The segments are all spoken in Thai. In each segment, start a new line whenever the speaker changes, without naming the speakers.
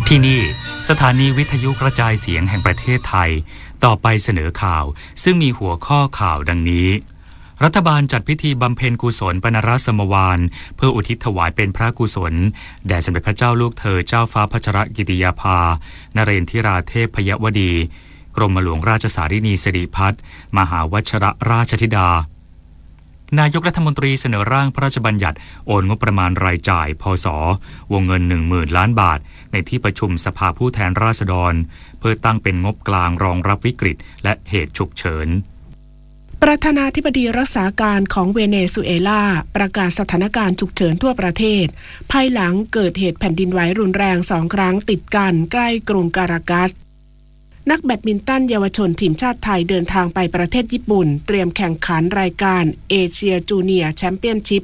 ที่นี่สถานีวิทยุกระจายเสียงแห่งประเทศไทยต่อไปเสนอข่าวซึ่งมีหัวข้อข่าวดังนี้รัฐบาลจัดพิธีบำเพ็ญกุศลปนรสมวานเพื่ออุทิศถวายเป็นพระกุศลแด่สมเด็จพระเจ้าลูกเธอเจ้าฟ้าพัชรกิติยาภานเรนทิราเทพยวดีกรมหลวงราชสารินีสิริพัฒน์มหาวชรราชธิดานายกรัฐมนตรีเสนอร่างพระราชบัญญัติโอนงบประมาณรายจ่ายพศวงเงิน 10,000 ล้านบาทในที่ประชุมสภาผู้แทนราษฎรเพื่อตั้งเป็นงบกลางรองรับวิกฤตและเหตุฉุกเฉิน
ประธานาธิบดีรักษาการของเวเนซุเอลาประกาศสถานการณ์ฉุกเฉินทั่วประเทศภายหลังเกิดเหตุแผ่นดินไหวรุนแรง2 ครั้งติดกันใกล้กรุงการากัสนักแบดมินตันเยาวชนทีมชาติไทยเดินทางไปประเทศญี่ปุ่นเตรียมแข่งขันรายการเอเชียจูเนียร์แชมเปี้ยนชิพ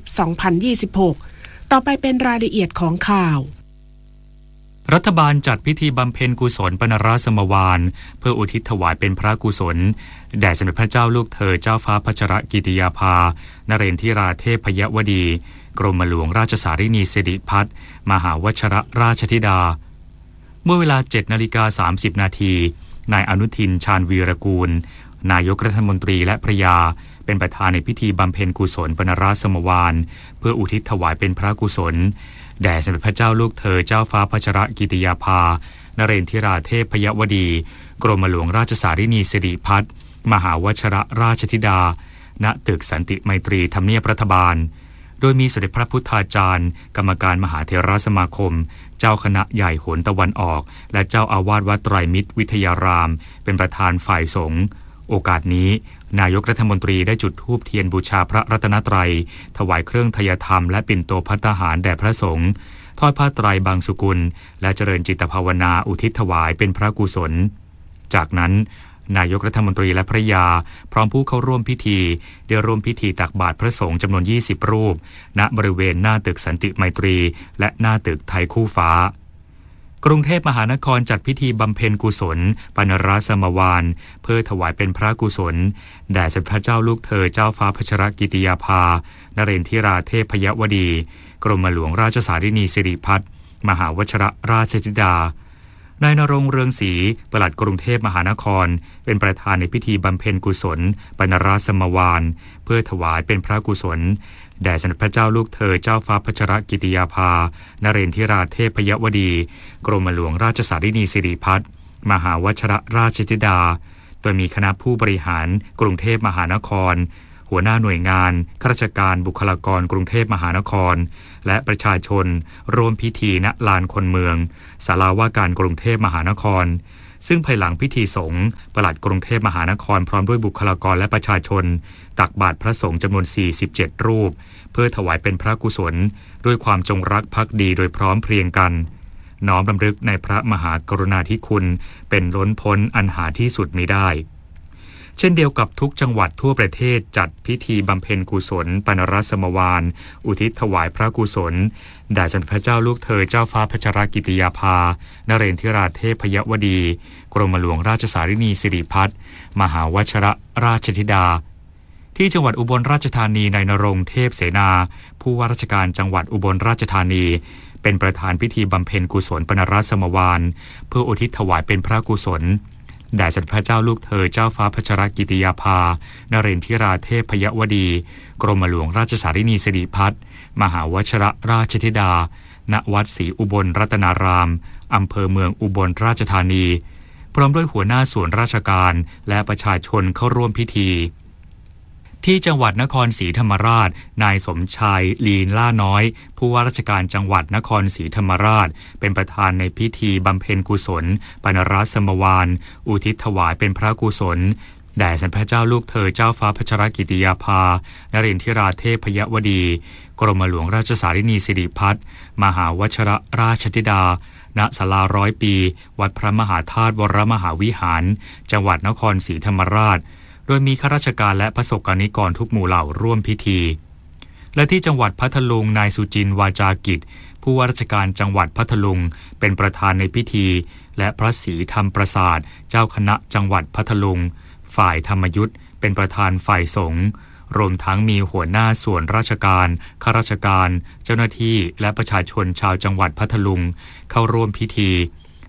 2026 ต่อไปเป็นรายละเอียดของข่าว
รัฐบาลจัดพิธีบำเพ็ญกุศลปนรสมวานเพื่ออุทิศถวายเป็นพระกุศลแด่สมเด็จพระเจ้าลูกเธอเจ้าฟ้าพัชรกิติยาภานเรนทิราเทพยวดีกรมหลวงราชสารินีสิริพัฒน์มหาวชรราชธิดาเมื่อเวลา 7:30 นาทีนายอนุทินชาญวีรกูลนายกรัฐมนตรีและภริยาเป็นประธานในพิธีบำเพ็ญกุศลปนรสมวานเพื่ออุทิศถวายเป็นพระกุศลแด่สมเด็จพระเจ้าลูกเธอเจ้าฟ้าพัชรกิติยาภานเรนทิราเทพยวดีกรมหลวงราชสารินีสิริพัฒน์มหาวชรราชธิดาณตึกสันติไมตรีทำเนียบรัฐบาลโดยมีสมเด็จพระพุทธาจารย์กรรมการมหาเถรสมาคมเจ้าคณะใหญ่โหนตะวันออกและเจ้าอาวาสวัดไตรมิตรวิทยารามเป็นประธานฝ่ายสงฆ์โอกาสนี้นายกรัฐมนตรีได้จุดธูปเทียนบูชาพระรัตนตรัยถวายเครื่องทยธรรมและปิ่นโตภัตตาหารแด่พระสงฆ์ทอดผ้าไตรบางสุกุลและเจริญจิตภาวนาอุทิศถวายเป็นพระกุศลจากนั้นนายกรัฐมนตรีและภริยาพร้อมผู้เข้าร่วมพิธีได้ร่วมพิธีตักบาตรพระสงฆ์จำนวน20 รูปณบริเวณหน้าตึกสันติไมตรีและหน้าตึกไทยคู่ฟ้ากรุงเทพมหานครจัดพิธีบำเพ็ญกุศลปนรสมวานเพื่อถวายเป็นพระกุศลแด่สมเด็จพระเจ้าลูกเธอเจ้าฟ้าพัชรกิติยาภานเรนทิราเทพยวดีกรมหลวงราชสารินีสิริพัฒน์มหาวชรราชธิดานายณรงค์เรืองศรีปลัดกรุงเทพมหานครเป็นประธานในพิธีบำเพ็ญกุศลปนรสมวานเพื่อถวายเป็นพระกุศลแด่สมเด็จพระเจ้าลูกเธอเจ้าฟ้าพัชรกิติยาภานเรนทิราเทพยวดีกรมหลวงราชสารินีสิริพัฒน์มหาวชรราชธิดาโดยมีคณะผู้บริหารกรุงเทพมหานครหัวหน้าหน่วยงานข้าราชการบุคลากรกรุงเทพมหานครและประชาชนร่วมพิธีณลานคนเมืองศาลาว่าการกรุงเทพมหานครซึ่งภายหลังพิธีสงฆ์ปลัดกรุงเทพมหานครพร้อมด้วยบุคลากรและประชาชนตักบาตรพระสงฆ์จำนวน47 รูปเพื่อถวายเป็นพระกุศลด้วยความจงรักภักดีโดยพร้อมเพรียงกันน้อมรำลึกในพระมหากรุณาธิคุณเป็นล้นพ้นอันหาที่สุดมิได้เช่นเดียวกับทุกจังหวัดทั่วประเทศจัดพิธีบำเพ็ญกุศลปนรสมวานอุทิศถวายพระกุศลแด่สมเด็จพระเจ้าลูกเธอเจ้าฟ้าพัชรกิติยาภานเรนทิราเทพยวดีกรมหลวงราชสารินีสิริพัฒน์มหาวชรราชธิดาที่จังหวัดอุบลราชธานีนายณรงค์เทพเสนาผู้ว่าราชการจังหวัดอุบลราชธานีเป็นประธานพิธีบำเพ็ญกุศลปนรสมวานเพื่ออุทิศถวายเป็นพระกุศลแด่สมเด็จพระเจ้าลูกเธอเจ้าฟ้าพัชรกิติยาภานเรนทิราเทพยวดีกรมหลวงราชสารินีสิริพัฒน์มหาวชรราชธิดาณวัดศรีอุบลรัตนารามอำเภอเมืองอุบลราชธานีพร้อมด้วยหัวหน้าส่วนราชการและประชาชนเข้าร่วมพิธีที่จังหวัดนครศรีธรรมราชนายสมชายลีนล่าน้อยผู้ว่าราชการจังหวัดนครศรีธรรมราชเป็นประธานในพิธีบำเพ็ญกุศลปนรสมวานอุทิศถวายเป็นพระกุศลแด่สมเด็จพระเจ้าลูกเธอเจ้าฟ้าพัชรกิติยาภานเรนทิราเทพยวดีกรมหลวงราชสารินีสิริพัฒน์มหาวชรราชธิดาณศาลา100 ปีวัดพระมหาธาตุวรมหาวิหารจังหวัดนครศรีธรรมราชโดยมีข้าราชการและประสบกนิกรทุกหมู่เหล่าร่วมพิธีและที่จังหวัดพัทลุงนายสุจินต์วาจากิจผู้ว่าราชการจังหวัดพัทลุงเป็นประธานในพิธีและพระศรีธรรมประสาทเจ้าคณะจังหวัดพัทลุงฝ่ายธรรมยุทธเป็นประธานฝ่ายสงฆ์ รวมทั้งมีหัวหน้าส่วนราชการข้าราชการเจ้าหน้าที่และประชาชนชาวจังหวัดพัทลุงเข้าร่วมพิธี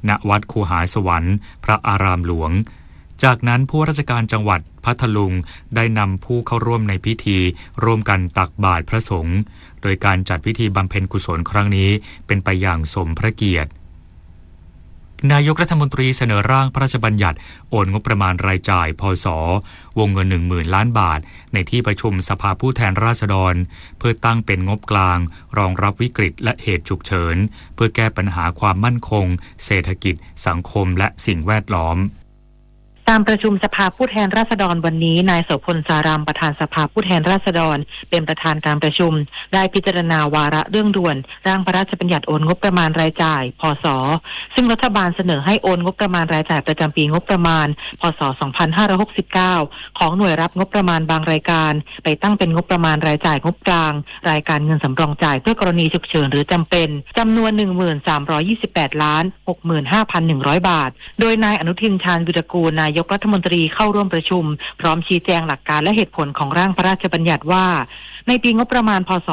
ณวัดคูหาสวรรค์พระอารามหลวงจากนั้นผู้ราชการจังหวัดพัทลุงได้นำผู้เข้าร่วมในพิธีร่วมกันตักบาตรพระสงฆ์โดยการจัดพิธีบำเพ็ญกุศลครั้งนี้เป็นไปอย่างสมพระเกียรตินายกรัฐมนตรีเสนอร่างพระราชบัญญัติโอนงบประมาณรายจ่ายพศ.วงเงิน 10,000 ล้านบาทในที่ประชุมสภาผู้แทนราษฎรเพื่อตั้งเป็นงบกลางรองรับวิกฤตและเหตุฉุกเฉินเพื่อแก้ปัญหาความมั่นคงเศรษฐกิจสังคมและสิ่งแวดล้อม
การประชุมสภาผู้แทนราษฎรวันนี้นายโสพลสารามประธานสภาผู้แทนราษฎรเป็นประธานการประชุมได้พิจารณาวาระเรื่องด่วนร่างพระราชบัญญัติโอนงบประมาณรายจ่ายพศ.ซึ่งรัฐบาลเสนอให้โอนงบประมาณรายจ่ายประจำปีงบประมาณพศ. 2569ของหน่วยรับงบประมาณบางรายการไปตั้งเป็นงบประมาณรายจ่ายงบกลางรายการเงินสำรองจ่ายเพื่อกรณีฉุกเฉินหรือจำเป็นจำนวน 13,280,65,100 บาทโดยนายอนุทินชาญวิรากูลนายกรัฐมนตรีเข้าร่วมประชุมพร้อมชี้แจงหลักการและเหตุผลของร่างพระราชบัญญัติว่าในปีงบประมาณพศ.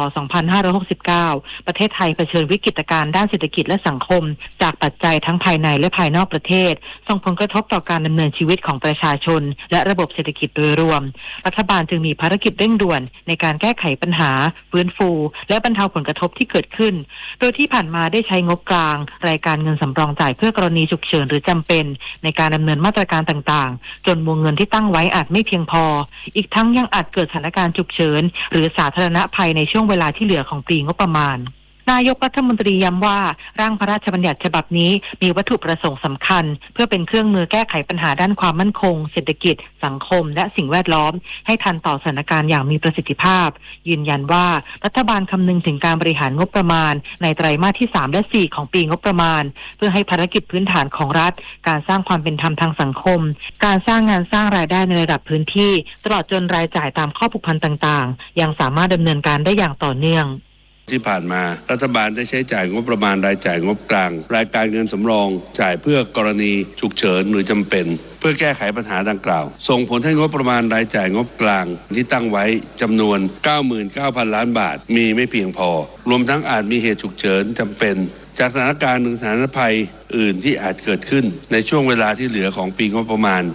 2569ประเทศไทยเผชิญวิกฤตการณ์ด้านเศรษฐกิจและสังคมจากปัจจัยทั้งภายในและภายนอกประเทศส่งผลกระทบต่อการดำเนินชีวิตของประชาชนและระบบเศรษฐกิจโดยรวมรัฐบาลจึงมีภารกิจเร่งด่วนในการแก้ไขปัญหาฟื้นฟูและบรรเทาผลกระทบที่เกิดขึ้นโดยที่ผ่านมาได้ใช้งบกลางรายการเงินสำรองจ่ายเพื่อกรณีฉุกเฉินหรือจำเป็นในการดำเนินมาตรการต่างๆจนวงเงินที่ตั้งไว้อาจไม่เพียงพออีกทั้งยังอาจเกิดสถานการณ์ฉุกเฉินหรือสาธารณภัยในช่วงเวลาที่เหลือของปีงบประมาณนายกรัฐมนตรีย้ำว่าร่างพระราชบัญญัติฉบับนี้มีวัตถุประสงค์สำคัญเพื่อเป็นเครื่องมือแก้ไขปัญหาด้านความมั่นคงเศรษฐกิจสังคมและสิ่งแวดล้อมให้ทันต่อสถานการณ์อย่างมีประสิทธิภาพยืนยันว่ารัฐบาลคำนึงถึงการบริหารงบประมาณในไตรมาสที่3และ4ของปีงบประมาณเพื่อให้ภารกิจพื้นฐานของรัฐการสร้างความเป็นธรรมทางสังคมการสร้างงานสร้างรายได้ในระดับพื้นที่ตลอดจนรายจ่ายตามข้อผูกพันต่างๆยังสามารถดำเนินการได้อย่างต่อเนื่อง
ที่ผ่านมารัฐบาลได้ใช้จ่ายงบประมาณรายจ่ายงบกลางรายการเงินสำรองจ่ายเพื่อกรณีฉุกเฉินหรือจำเป็นเพื่อแก้ไขปัญหาดังกล่าวส่งผลให้งบประมาณรายจ่ายงบกลางที่ตั้งไว้จำนวน 99,000 ล้านบาทมีไม่เพียงพอรวมทั้งอาจมีเหตุฉุกเฉินจำเป็นจากสถานการณ์หรือสถานภัยอื่นที่อาจเกิดขึ้นในช่วงเวลาที่เหลือของปีงบประมาณ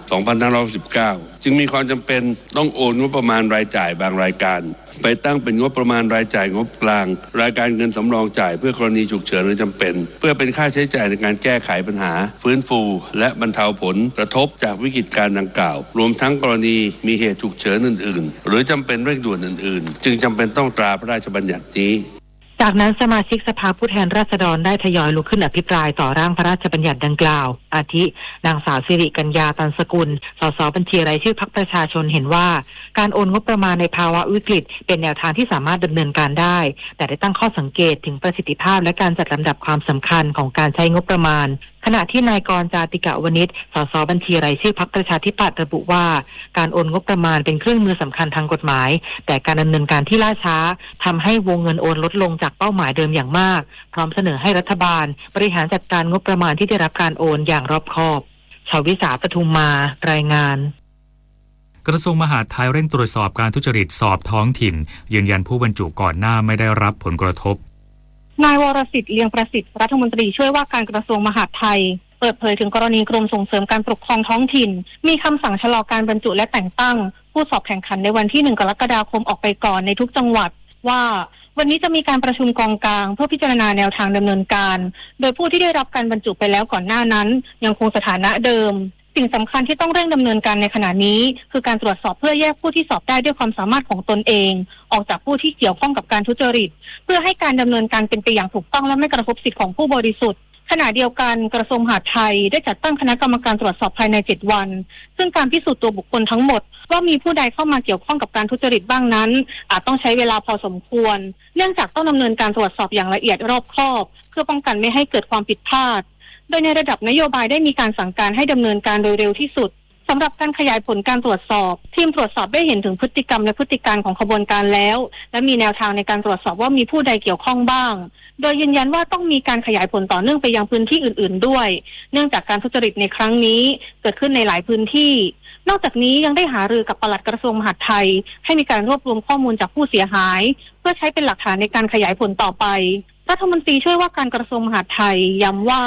2569 จึงมีความจำเป็นต้องโอนงบประมาณรายจ่ายบางรายการไปตั้งเป็นงบประมาณรายจ่ายงบกลางรายการเงินสำรองจ่ายเพื่อกรณีฉุกเฉินหรือจำเป็นเพื่อเป็นค่าใช้จ่ายในการแก้ไขปัญหาฟื้นฟูและบรรเทาผลกระทบจากวิกฤตการณ์ดังกล่าวรวมทั้งกรณีมีเหตุฉุกเฉินอื่นๆหรือจำเป็นเร่งด่วนอื่นๆจึงจำเป็นต้องตราพระราชบัญญัตินี้
จากนั้นสมาชิกสภาผู้แทนราษฎรได้ทยอยลุกขึ้นอภิปรายต่อร่างพระราชบัญญัติดังกล่าวอาทินางสาวสิริกัญญาตันสกุลสสบัญชีรายชื่อพรรคประชาชนเห็นว่าการโอนงบประมาณในภาวะวิกฤตเป็นแนวทางที่สามารถดำเนินการได้แต่ได้ตั้งข้อสังเกตถึงประสิทธิภาพและการจัดลำดับความสำคัญของการใช้งบประมาณขณะที่นายกรณ์ จาติกะวณิชสสบัญชีรายชื่อพรรคประชาธิปัตย์ระบุว่าการโอนงบประมาณเป็นเครื่องมือสำคัญทางกฎหมายแต่การดำเนินการที่ล่าช้าทำให้วงเงินโอนลดลงจากเป้าหมายเดิมอย่างมากพร้อมเสนอให้รัฐบาลบริหารจัดการงบประมาณที่ได้รับการโอนอย่างรอบคอบชวิสาปทุมมารายงาน
กระทรวงมหาดไทยเร่งตรวจสอบการทุจริตสอบท้องถิ่นยืนยันผู้บรรจุก่อนหน้าไม่ได้รับผลกระทบ
นายวรสิทธิ์เลียงประสิทธิ์รัฐมนตรีช่วยว่าการกระทรวงมหาดไทยเปิดเผยถึงกรณีกรมส่งเสริมการปกครองท้องถิ่นมีคำสั่งชะลอการบรรจุและแต่งตั้งผู้สอบแข่งขันในวันที่1 กรกฎาคมออกไปก่อนในทุกจังหวัดว่าวันนี้จะมีการประชุมกองกลางเพื่อพิจารณาแนวทางดำเนินการโดยผู้ที่ได้รับการบรรจุไปแล้วก่อนหน้านั้นยังคงสถานะเดิมสิ่งสำคัญที่ต้องเร่งดำเนินการในขณะนี้คือการตรวจสอบเพื่อแยกผู้ที่สอบได้ด้วยความสามารถของตนเองออกจากผู้ที่เกี่ยวข้องกับการทุจริตเพื่อให้การดำเนินการเป็นไปอย่างถูกต้องและไม่กระทบสิทธิของผู้บริสุทธิ์ขณะเดียวกันกระทรวงมหาดไทยได้จัดตั้งคณะกรรมการตรวจสอบภายใน7 วันซึ่งการพิสูจน์ตัวบุคคลทั้งหมดว่ามีผู้ใดเข้ามาเกี่ยวข้องกับการทุจริตบ้างนั้นอาจต้องใช้เวลาพอสมควรเนื่องจากต้องดำเนินการตรวจสอบอย่างละเอียดรอบคอบเพื่อป้องกันไม่ให้เกิดความผิดพลาดโดยในระดับนโยบายได้มีการสั่งการให้ดำเนินการโดยเร็วที่สุดสำหรับการขยายผลการตรวจสอบทีมตรวจสอบได้เห็นถึงพฤติกรรมและพฤติการของขบวนการแล้วและมีแนวทางในการตรวจสอบว่ามีผู้ใดเกี่ยวข้องบ้างโดยยืนยันว่าต้องมีการขยายผลต่อเนื่องไปยังพื้นที่อื่นๆด้วยเนื่องจากการทุจริตในครั้งนี้เกิดขึ้นในหลายพื้นที่นอกจากนี้ยังได้หารือกับปลัดกระทรวงมหาดไทยให้มีการรวบรวมข้อมูลจากผู้เสียหายเพื่อใช้เป็นหลักฐานในการขยายผลต่อไปรัฐมนตรีช่วยว่าการกระทรวงมหาดไทยย้ำว่าก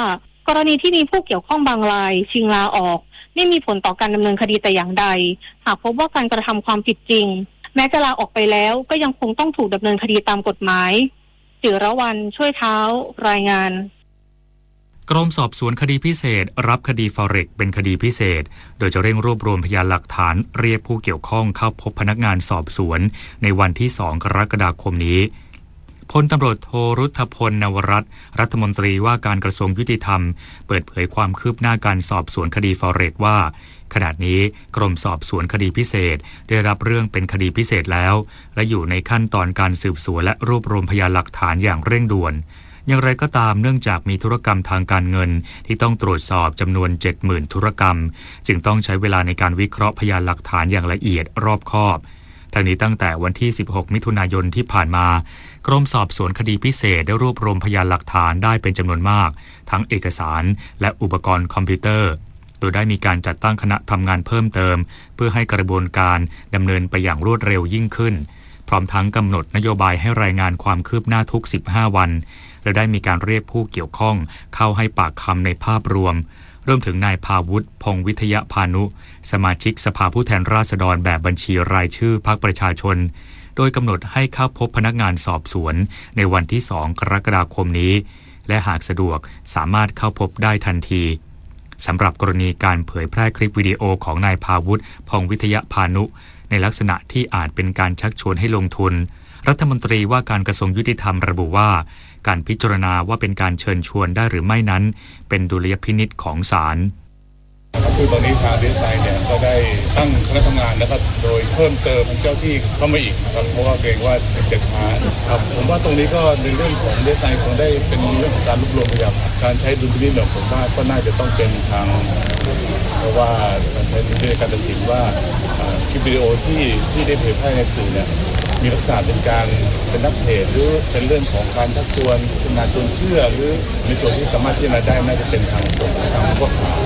กรณีที่มีผู้เกี่ยวข้องบางรายชิงลาออกไม่มีผลต่อการดำเนินคดีแต่อย่างใดหากพบว่าการกระทำความผิดจริงแม้จะลาออกไปแล้วก็ยังคงต้องถูกดำเนินคดีตามกฎหมายจิรวรรณช่วยเท้ารายงาน
กรมสอบสวนคดีพิเศษรับคดีฟอเร็กเป็นคดีพิเศษโดยจะเร่งรวบรวมพยานหลักฐานเรียกผู้เกี่ยวข้องเข้าพบพนักงานสอบสวนในวันที่ 2 กรกฎาคมนี้พลตำรวจโทรุทธพล นวรัตน์รัฐมนตรีว่าการกระทรวงยุติธรรมเปิดเผยความคืบหน้าการสอบสวนคดีฟอเร็กว่าขณะนี้กรมสอบสวนคดีพิเศษได้รับเรื่องเป็นคดีพิเศษแล้วและอยู่ในขั้นตอนการสืบสวนและรวบรวมพยานหลักฐานอย่างเร่งด่วนอย่างไรก็ตามเนื่องจากมีธุรกรรมทางการเงินที่ต้องตรวจสอบจำนวน 70,000 ธุรกรรมจึงต้องใช้เวลาในการวิเคราะห์พยานหลักฐานอย่างละเอียดรอบคอบทั้งนี้ตั้งแต่วันที่ 16 มิถุนายนที่ผ่านมากรมสอบสวนคดีพิเศษได้รวบรวมพยานหลักฐานได้เป็นจำนวนมากทั้งเอกสารและอุปกรณ์คอมพิวเตอร์โดยได้มีการจัดตั้งคณะทำงานเพิ่มเติมเพื่อให้กระบวนการดำเนินไปอย่างรวดเร็วยิ่งขึ้นพร้อมทั้งกำหนดนโยบายให้รายงานความคืบหน้าทุก 15 วันและได้มีการเรียกผู้เกี่ยวข้องเข้าให้ปากคำในภาพรวมถึงนายภาวุฒิ พงษ์วิทยพานุสมาชิกสภาผู้แทนราษฎรแบบบัญชีรายชื่อพรรคประชาชนโดยกำหนดให้เข้าพบพนักงานสอบสวนในวันที่ 2 กรกฎาคมนี้และหากสะดวกสามารถเข้าพบได้ทันทีสำหรับกรณีการเผยแพร่คลิปวิดีโอของนายภาวุฒิ พงษ์วิทยพานุในลักษณะที่อาจเป็นการชักชวนให้ลงทุนรัฐมนตรีว่าการกระทรวงยุติธรรมระบุว่าการพิจารณาว่าเป็นการเชิญชวนได้หรือไม่นั้นเป็นดุลยพินิจของศาล
คือตอนนี้ทางดีไซน์เนี่ยก็ได้ตั้งคณะทำงานแล้วก็โดยเพิ่มเติมเจ้าที่เข้ามาอีกครับเพราะว่าเกรงว่าจะช้าครับผมว่าตรงนี้ก็ในเรื่องของดีไซน์คงได้เป็นเรื่องของการรวบรวมพยานการใช้ดุลพินิจเนี่ยผมว่าก็น่าจะต้องเป็นทางเพราะว่าการใช้ดุลพินิจในการตัดสินว่าคลิปวิดีโอที่ได้เผยแพร่ในสื่อเนี่ยมีลักษณะเป็นการเป็นนักเทศหรือเป็นเรื่องของการชักชวนสนาชวนเชื่อหรือในส่วนที่สามารถที่จะได้น่าจะเป็นทางส่วนทางข้อสอบ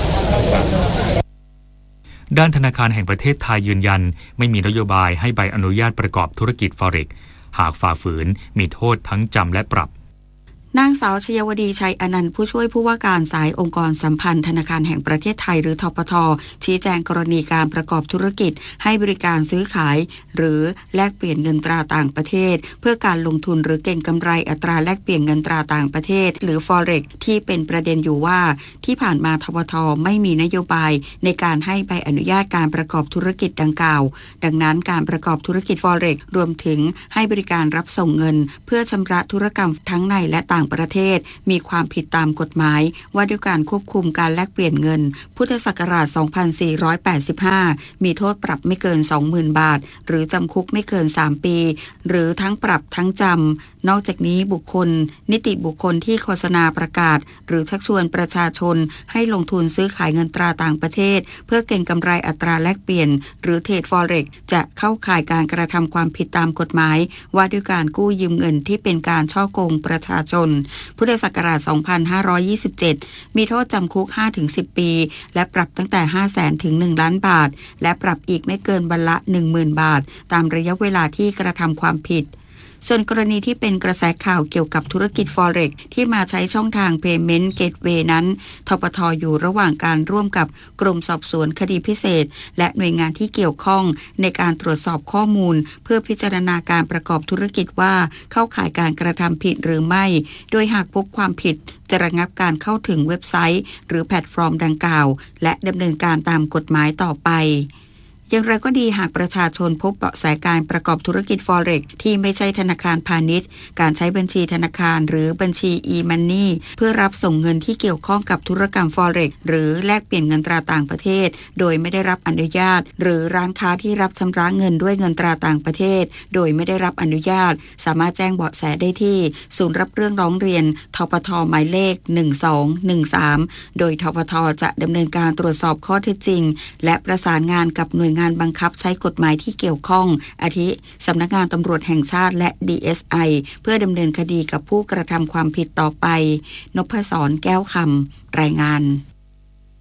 ด้านธนาคารแห่งประเทศไทยยืนยันไม่มีนโยบายให้ใบอนุญาตประกอบธุรกิจฟอเร็กหากฝ่าฝืนมีโทษทั้งจำและปรับ
นางสาวชยวดีชัยอนันต์ผู้ช่วยผู้ว่าการสายองค์กรสัมพันธ์ธนาคารแห่งประเทศไทยหรือธปท.ชี้แจงกรณีการประกอบธุรกิจให้บริการซื้อขายหรือแลกเปลี่ยนเงินตราต่างประเทศเพื่อการลงทุนหรือเก็งกำไรอัตราแลกเปลี่ยนเงินตราต่างประเทศหรือ Forex ที่เป็นประเด็นอยู่ว่าที่ผ่านมาธปท.ไม่มีนโยบายในการให้ใบอนุญาตการประกอบธุรกิจดังกล่าวดังนั้นการประกอบธุรกิจ Forex รวมถึงให้บริการรับส่งเงินเพื่อชำระธุรกรรมทั้งในและต่างประเทศมีความผิดตามกฎหมายว่าด้วยการควบคุมการแลกเปลี่ยนเงินพุทธศักราช 2485 มีโทษปรับไม่เกิน 20,000 บาทหรือจำคุกไม่เกิน 3 ปีหรือทั้งปรับทั้งจำนอกจากนี้บุคคลนิติบุคคลที่โฆษณาประกาศหรือชักชวนประชาชนให้ลงทุนซื้อขายเงินตราต่างประเทศเพื่อเก็งกำไรอัตราแลกเปลี่ยนหรือเทรด Forex จะเข้าข่ายการกระทำความผิดตามกฎหมายว่าด้วยการกู้ยืมเงินที่เป็นการฉ้อโกงประชาชนพุทธศักราช 2527 มีโทษจำคุก 5-10 ปีและปรับตั้งแต่ 500,000 ถึง 1 ล้านบาทและปรับอีกไม่เกินวันละ 10,000 บาทตามระยะเวลาที่กระทำความผิดส่วนกรณีที่เป็นกระแสข่าวเกี่ยวกับธุรกิจ Forex ที่มาใช้ช่องทาง Payment Gateway นั้นธปท.อยู่ระหว่างการร่วมกับกรมสอบสวนคดีพิเศษและหน่วยงานที่เกี่ยวข้องในการตรวจสอบข้อมูลเพื่อพิจารณาการประกอบธุรกิจว่าเข้าข่ายการกระทำผิดหรือไม่โดยหากพบความผิดจะระงับการเข้าถึงเว็บไซต์หรือแพลตฟอร์มดังกล่าวและดำเนินการตามกฎหมายต่อไปอย่างไรก็ดีหากประชาชนพบเบาะแสการประกอบธุรกิจ Forex ที่ไม่ใช่ธนาคารพาณิชย์การใช้บัญชีธนาคารหรือบัญชี e-money เพื่อรับส่งเงินที่เกี่ยวข้องกับธุรกรรม Forex หรือแลกเปลี่ยนเงินตราต่างประเทศโดยไม่ได้รับอนุญาตหรือร้านค้าที่รับชำระเงินด้วยเงินตราต่างประเทศโดยไม่ได้รับอนุญาตสามารถแจ้งเบาะแสได้ที่ศูนย์รับเรื่องร้องเรียนธปท.หมายเลข 1213 โดยธปท.จะดำเนินการตรวจสอบข้อเท็จจริงและประสานงานกับหน่วยงานบังคับใช้กฎหมายที่เกี่ยวข้องอาทิสำนักงานตำรวจแห่งชาติและ DSI เพื่อดำเนินคดีกับผู้กระทำความผิดต่อไปนพศร แก้วคำรายงาน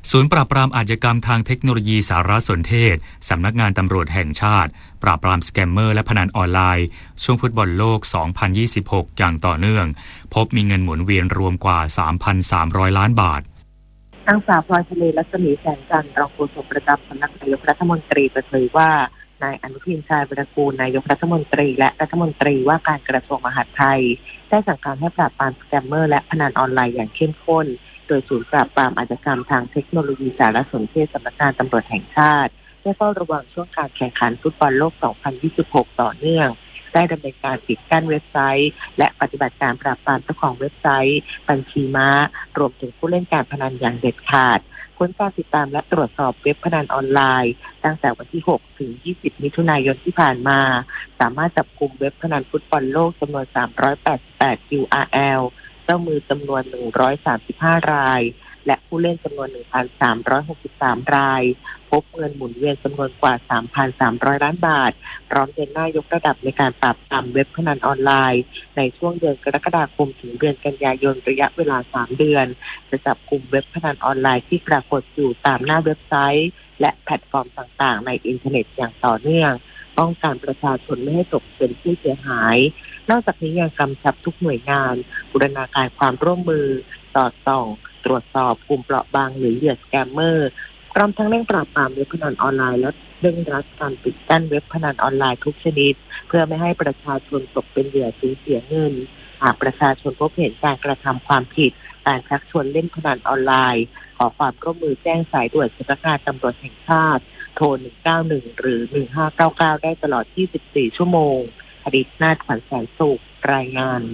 ศูนย์ปราบปรามอาชญากรรมทางเทคโนโลยีสารสนเทศสำนักงานตำรวจแห่งชาติปราบปรามสแกมเมอร์และพนันออนไลน์ช่วงฟุตบอลโลก 2026 อย่างต่อเนื่องพบมีเงินหมุนเวียนรวมกว่า 3,300 ล้านบาท
นางสาวพลอยทะเลรัศมีแสงจันทร์รองโฆษกประจำสำนักนายกรัฐมนตรีเปิดเผยว่านายอนุทินชาญวีรกูลนายกรัฐมนตรีและรัฐมนตรีว่าการกระทรวงมหาดไทยได้สั่งการให้ปราบปรามสแกมเมอร์และพนันออนไลน์อย่างเข้มข้นโดยศูนย์ปราบปรามอาชญากรรมทางเทคโนโลยีสารสนเทศสำนักงานตำรวจแห่งชาติได้เฝ้าระวังช่วงการแข่งขันฟุตบอลโลก 2026 ต่อเนื่องได้ดำเนินการปิดกั้นเว็บไซต์และปฏิบัติการปราบปรามเจ้าของเว็บไซต์บัญชีม้ารวมถึงผู้เล่นการพนันอย่างเด็ดขาดผลการติดตามและตรวจสอบเว็บพนันออนไลน์ตั้งแต่วันที่ 6 ถึง 20 มิถุนายนที่ผ่านมาสามารถจับกุมเว็บพนันฟุตบอลโลกจำนวน 388 URL เจ้ามือจำนวน 135 รายและผู้เล่นจำนวน 1,363 รายพบเงินหมุนเวียนจำนวนกว่า 3,300 ล้านบาทพร้อมเดินหน้ายกระดับในการปราบปรามเว็บพนันออนไลน์ในช่วงเดือนกรกฎาคมถึงเดือนกันยายนระยะเวลา 3 เดือนจะจับกุมเว็บพนันออนไลน์ที่ปรากฏอยู่ตามหน้าเว็บไซต์และแพลตฟอร์มต่างๆในอินเทอร์เน็ตอย่างต่อเนื่องป้องกันประชาชนไม่ให้ตกเป็นผู้เสียหายนอกจากนี้ยังกำชับทุกหน่วยงานบูรณาการความร่วมมือสอดส่องตรวจสอบกลุ่มเปราะบางหรือเหยื่อสแกมเมอร์พร้อมทั้งเร่งปราบปรามเว็บพนันออนไลน์และเร่งรัดการปิดกั้นเว็บพนันออนไลน์ทุกชนิดเพื่อไม่ให้ประชาชนตกเป็นเหยื่อสูญเสียเงินหากประชาชนพบเห็นการกระทำความผิดการชักชวนเล่นพนันออนไลน์ขอความร่วมมือแจ้งสายด่วนสำนักงานตำรวจแห่งชาติโทร 191 หรือ 1599 ได้ตลอด 24 ชั่วโมงอดิษฐ์นาถขวัญแสนสุขรายงาน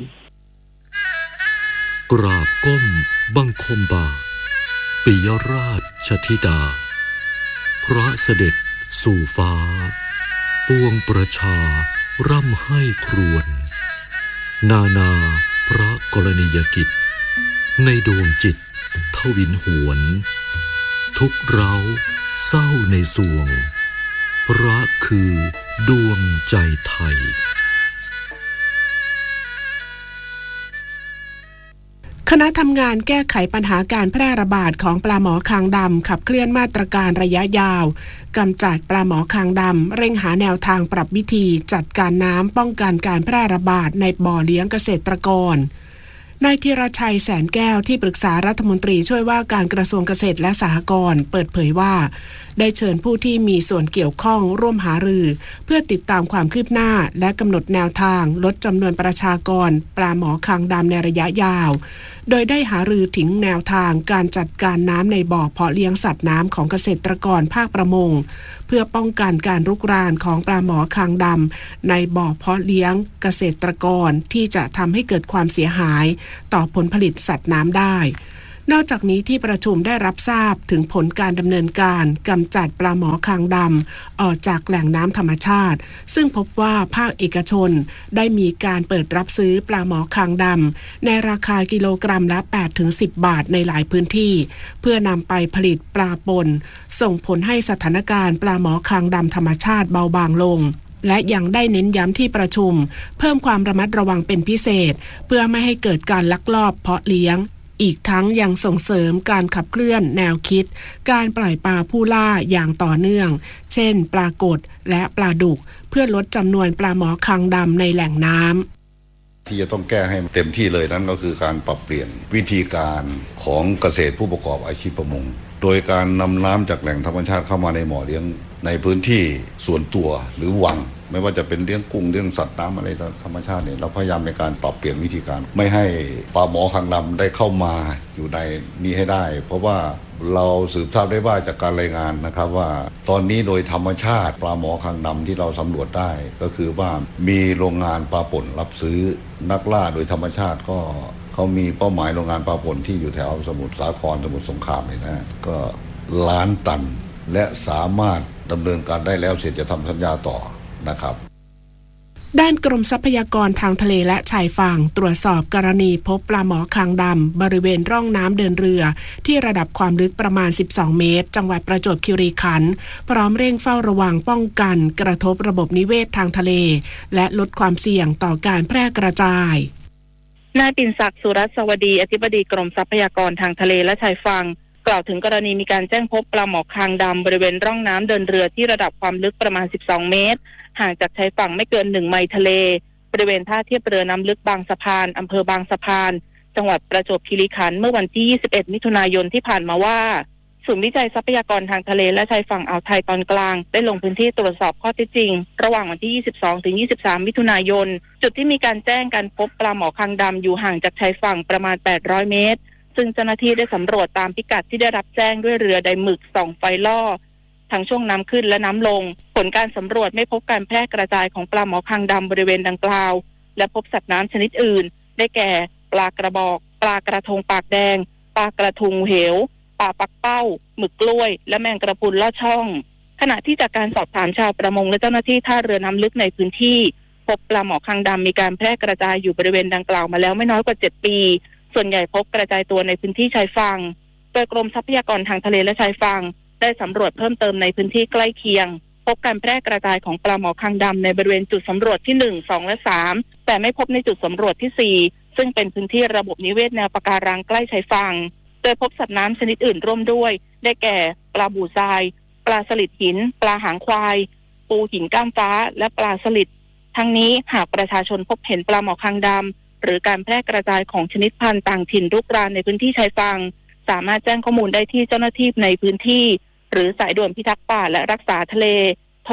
กราบก้มบังคมบาทปิยราชธิดาพระเสด็จสู่ฟ้าปวงประชาร่ำให้ครวญนานาพระกรณียกิจในดวงจิตทวินหวนทุกเราเศร้าในสวงพระคือดวงใจไทย
คณะทำงานแก้ไขปัญหาการแพร่ระบาดของปลาหมอคางดำขับเคลื่อนมาตรการระยะยาวกำจัดปลาหมอคางดำเร่งหาแนวทางปรับวิธีจัดการน้ำป้องกันการแพร่ระบาดในบ่อเลี้ยงเกษตรกรนายธีรชัยแสนแก้วที่ปรึกษารัฐมนตรีช่วยว่าการกระทรวงเกษตรและสหกรณ์เปิดเผยว่าได้เชิญผู้ที่มีส่วนเกี่ยวข้องร่วมหารือเพื่อติดตามความคืบหน้าและกำหนดแนวทางลดจำนวนประชากรปลาหมอคางดำในระยะยาวโดยได้หารือถึงแนวทางการจัดการน้ำในบ่อเพาะเลี้ยงสัตว์น้ำของเกษตรกรภาคประมงเพื่อป้องกันการรุกรานของปลาหมอคางดำในบ่อเพาะเลี้ยงเกษตรกรที่จะทำให้เกิดความเสียหายต่อผลผลิตสัตว์น้ำได้นอกจากนี้ที่ประชุมได้รับทราบถึงผลการดำเนินการกำจัดปลาหมอคางดำออกจากแหล่งน้ำธรรมชาติซึ่งพบว่าภาคเอกชนได้มีการเปิดรับซื้อปลาหมอคางดำในราคากิโลกรัมละ 8-10 บาทในหลายพื้นที่เพื่อนำไปผลิตปลาปนส่งผลให้สถานการณ์ปลาหมอคางดำธรรมชาติเบาบางลงและยังได้เน้นย้ำที่ประชุมเพิ่มความระมัดระวังเป็นพิเศษเพื่อไม่ให้เกิดการลักลอบเพาะเลี้ยงอีกทั้งยังส่งเสริมการขับเคลื่อนแนวคิดการปล่อยปลาผู้ล่าอย่างต่อเนื่องเช่นปลากดและปลาดุกเพื่อลดจำนวนปลาหมอคางดำในแหล่งน้ำ
ที่จะต้องแก้ให้เต็มที่เลยนั้นก็คือการปรับเปลี่ยนวิธีการของเกษตรผู้ประกอบอาชีพประมงโดยการนำน้ำจากแหล่งธรรมชาติเข้ามาในบ่อเลี้ยงในพื้นที่ส่วนตัวหรือวังไม่ว่าจะเป็นเลี้ยงกุ้งเลี้ยงสัตว์น้ำอะไรธรรมชาติเนี่ยเราพยายามในการปรับเปลี่ยนวิธีการไม่ให้ปลาหมอคางดำได้เข้ามาอยู่ในนี้ให้ได้เพราะว่าเราสืบทราบได้ว่าจากการรายงานนะครับว่าตอนนี้โดยธรรมชาติปลาหมอคางดำที่เราสำรวจได้ก็คือว่ามีโรงงานปลาป่นรับซื้อนักล่าโดยธรรมชาติก็เขามีเป้าหมายโรงงานปลาป่นที่อยู่แถวสมุทรสาครสมุทรสงครามเลยนะก็ล้านตันและสามารถดำเนินการได้แล้วเสร็จจะทำสัญญาต่อนะครับ
ด้านกรมทรัพยากรทางทะเลและชายฝั่งตรวจสอบกรณีพบปลาหมอคางดำบริเวณร่องน้ำเดินเรือที่ระดับความลึกประมาณ12เมตรจังหวัดประจวบคีรีขันธ์พร้อมเร่งเฝ้าระวังป้องกันกระทบระบบนิเวศทางทะเลและลดความเสี่ยงต่อการแพร่กระจายนายปิ่นศักดิ์สุรัสวดีอธิบดีกรมทรัพยากรทางทะเลและชายฝั่ง
กล่าวถึงกรณีมีการแจ้งพบปลาหมอคางดำบริเวณร่องน้ำเดินเรือที่ระดับความลึกประมาณ12เมตรห่างจากชายฝั่งไม่เกิน1ไมล์ทะเลบริเวณท่าเทียบเรือน้ำลึกบางสะพานอำเภอบางสะพานจังหวัดประจวบคีรีขันธ์เมื่อวันที่21มิถุนายนที่ผ่านมาว่าศูนย์วิจัยทรัพยากรทางทะเลและชายฝั่งอ่าวไทยตอนกลางได้ลงพื้นที่ตรวจสอบข้อเท็จจริงระหว่างวันที่22ถึง23มิถุนายนจุดที่มีการแจ้งการพบปลาหมอคางดำอยู่ห่างจากชายฝั่งประมาณ800เมตรซึ่งเจ้าหน้าที่ได้สำรวจตามพิกัดที่ได้รับแจ้งด้วยเรือไดหมึกส่องไฟล่อทั้งช่วงน้ำขึ้นและน้ำลงผลการสำรวจไม่พบการแพร่กระจายของปลาหมอคางดำบริเวณดังกล่าวและพบสัตว์น้ำชนิดอื่นได้แก่ปลากระบอกปลากระทงปากแดงปลากระทุงเหวปลาปักเป้าหมึกกล้วยและแมงกระพุนลอดช่องขณะที่จากการสอบถามชาวประมงและเจ้าหน้าที่ท่าเรือน้ำลึกในพื้นที่พบปลาหมอคางดำมีการแพร่กระจายอยู่บริเวณดังกล่าวมาแล้วไม่น้อยกว่า7ปีส่วนใหญ่พบกระจายตัวในพื้นที่ชายฝั่งโดยกรมทรัพยากรทางทะเลและชายฝั่งได้สำรวจเพิ่มเติมในพื้นที่ใกล้เคียงพบการแพร่กระจายของปลาหมอคางดำในบริเวณจุดสำรวจที่1 2และ3แต่ไม่พบในจุดสำรวจที่4ซึ่งเป็นพื้นที่ระบบนิเวศแนวปะการังใกล้ชายฝั่งโดยพบสัตว์น้ำชนิดอื่นร่วมด้วยได้แก่ปลาบู่ทรายปลาสลิดหินปลาหางควายปูหินก้ามฟ้าและปลาสลิดทั้งนี้หากประชาชนพบเห็นปลาหมอคางดำหรือการแพร่กระจายของชนิดพันธุ์ต่างถิ่นรุกรานในพื้นที่ชายฝั่งสามารถแจ้งข้อมูลได้ที่เจ้าหน้าที่ในพื้นที่หรือสายด่วนพิทักษ์ป่าและรักษาทะเลโทร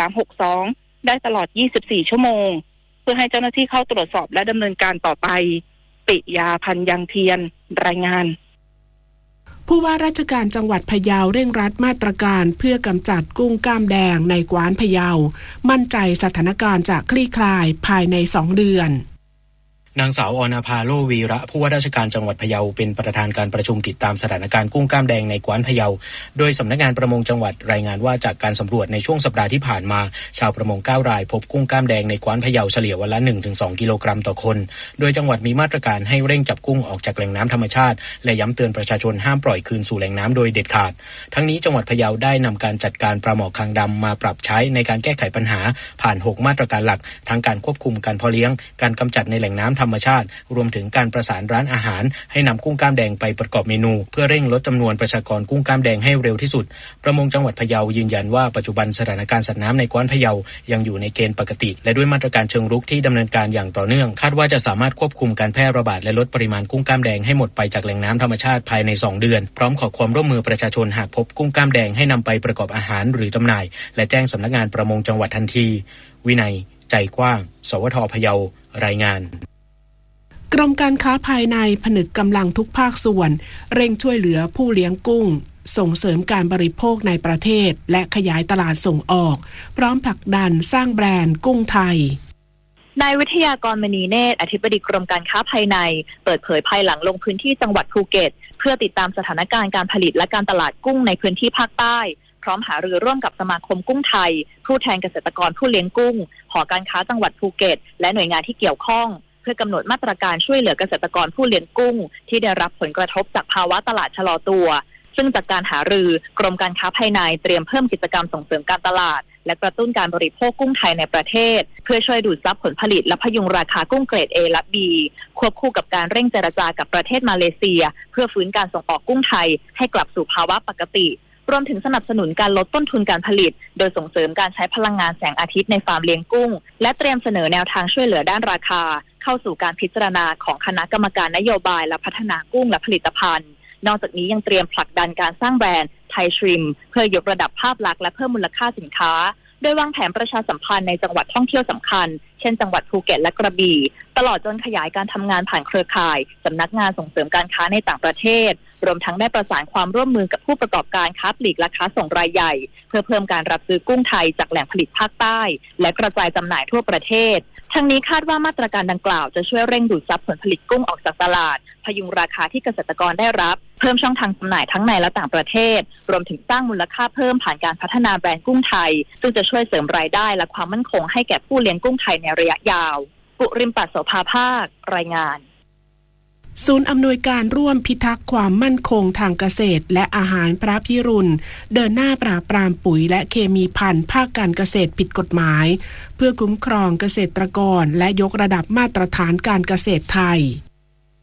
1362ได้ตลอด24ชั่วโมงเพื่อให้เจ้าหน้าที่เข้าตรวจสอบและดำเนินการต่อไปปิยาพันยังเทียนรายงาน
ผู้ว่าราชการจังหวัดพะเยาเร่งรัดมาตรการเพื่อกำจัดกุ้งกล้ามแดงในกวานพะเยามั่นใจสถานการณ์จะคลี่คลายภายใน2 เดือน
นางสาวอรณภาโลวีระผู้ว่าราชการจังหวัดพะเยาเป็นประธานการประชุมติดตามสถานการณ์กุ้งกล้ามแดงในกวานพะเยาโดยสำนักงานประมงจังหวัดรายงานว่าจากการสำรวจในช่วงสัปดาห์ที่ผ่านมาชาวประมง9 รายพบกุ้งกล้ามแดงในกวานพะเยาเฉลี่ยวันละ 1-2 กิโลกรัมต่อคนโดยจังหวัดมีมาตรการให้เร่งจับกุ้งออกจากแหล่งน้ำธรรมชาติและย้ำเตือนประชาชนห้ามปล่อยคืนสู่แหล่งน้ำโดยเด็ดขาดทั้งนี้จังหวัดพะเยาได้นำการจัดการปลาหมอคางดำมาปรับใช้ในการแก้ไขปัญหาผ่าน6 มาตรการหลักทั้งการควบคุมการเพาะเลี้ยงการกำจัดในแหล่งน้ำธรรมชาติรวมถึงการประสานร้านอาหารให้นำกุ้งกล้ามแดงไปประกอบเมนูเพื่อเร่งลดจำนวนประชากรกุ้งกล้ามแดงให้เร็วที่สุดประมงจังหวัดพะเยายืนยันว่าปัจจุบันสถานการณ์สัตว์น้ำในกวานพะเยายังอยู่ในเกณฑ์ปกติและด้วยมาตรการเชิงรุกที่ดำเนินการอย่างต่อเนื่องคาดว่าจะสามารถควบคุมการแพร่ระบาดและลดปริมาณกุ้งกล้ามแดงให้หมดไปจากแหล่งน้ำธรรมชาติภายใน2 เดือนพร้อมขอความร่วมมือประชาชนหากพบกุ้งกล้ามแดงให้นำไปประกอบอาหารหรือจำหน่ายและแจ้งสำนักงานประมงจังหวัดทันทีวินัยใจกว้างสวท.พะเยารายงาน
กรมการค้าภายในผนึกกำลังทุกภาคส่วนเร่งช่วยเหลือผู้เลี้ยงกุ้งส่งเสริมการบริโภคในประเทศและขยายตลาดส่งออกพร้อมผลักดันสร้างแบรนด์กุ้งไทย
นายวิทยากรมณีเนตรอธิบดีกรมการค้าภายในเปิดเผยภายหลังลงพื้นที่จังหวัดภูเก็ตเพื่อติดตามสถานการณ์การผลิตและการตลาดกุ้งในพื้นที่ภาคใต้พร้อมหารือร่วมกับสมาคมกุ้งไทยผู้แทนเกษตรกรผู้เลี้ยงกุ้งหอการค้าจังหวัดภูเก็ตและหน่วยงานที่เกี่ยวข้องเพื่อกำหนดมาตรการช่วยเหลือเกษตรกรผู้เลี้ยงกุ้งที่ได้รับผลกระทบจากภาวะตลาดชะลอตัวซึ่งจากการหารือกรมการค้าภายในเตรียมเพิ่มกิจกรรมส่งเสริมการตลาดและกระตุ้นการบริโภคกุ้งไทยในประเทศเพื่อช่วยดูดซับผลผลิตและพยุงราคากุ้งเกรด A และ B ควบคู่กับการเร่งเจรจากับประเทศมาเลเซียเพื่อฟื้นการส่งออกกุ้งไทยให้กลับสู่ภาวะปกติรวมถึงสนับสนุนการลดต้นทุนการผลิตโดยส่งเสริมการใช้พลังงานแสงอาทิตย์ในฟาร์มเลี้ยงกุ้งและเตรียมเสนอแนวทางช่วยเหลือด้านราคาเข้าสู่การพิจารณาของคณะกรรมการนโยบายและพัฒนากุ้งและผลิตภัณฑ์นอกจากนี้ยังเตรียมผลักดันการสร้างแบรนด์ไทยทริมเพื่อยกระดับภาพลักษณ์และเพิ่มมูลค่าสินค้าโดยวางแผนประชาสัมพันธ์ในจังหวัดท่องเที่ยวสำคัญเช่นจังหวัดภูเก็ตและกระบี่ตลอดจนขยายการทำงานผ่านเครือข่ายสำนักงานส่งเสริมการค้าในต่างประเทศรวมทั้งได้ประสานความร่วมมือกับผู้ประกอบการค้าปลีกและค้าส่งรายใหญ่เพื่อเพิ่มการรับซื้อกุ้งไทยจากแหล่งผลิตภาคใต้และกระจายจำหน่ายทั่วประเทศทั้งนี้คาดว่ามาตรการดังกล่าวจะช่วยเร่งดูดซับผลผลิตกุ้งออกจากตลาดพยุงราคาที่เกษตรกรได้รับเพิ่มช่องทางจำหน่ายทั้งในและต่างประเทศรวมถึงสร้างมูลค่าเพิ่มผ่านการพัฒนาแบรนด์กุ้งไทยซึ่งจะช่วยเสริมรายได้และความมั่นคงให้แก่ผู้เลี้ยงกุ้งไทยในระยะยาวปุริมปัสโสภาภาครายงาน
ศูนย์อำนวยการร่วมพิทักษ์ความมั่นคงทางเกษตรและอาหารพระพิรุณเดินหน้าปราบปรามปุ๋ยและเคมีภัณฑ์ภาคการเกษตรผิดกฎหมายเพื่อคุ้มครองเกษตรกรและยกระดับมาตรฐานการเกษตรไทย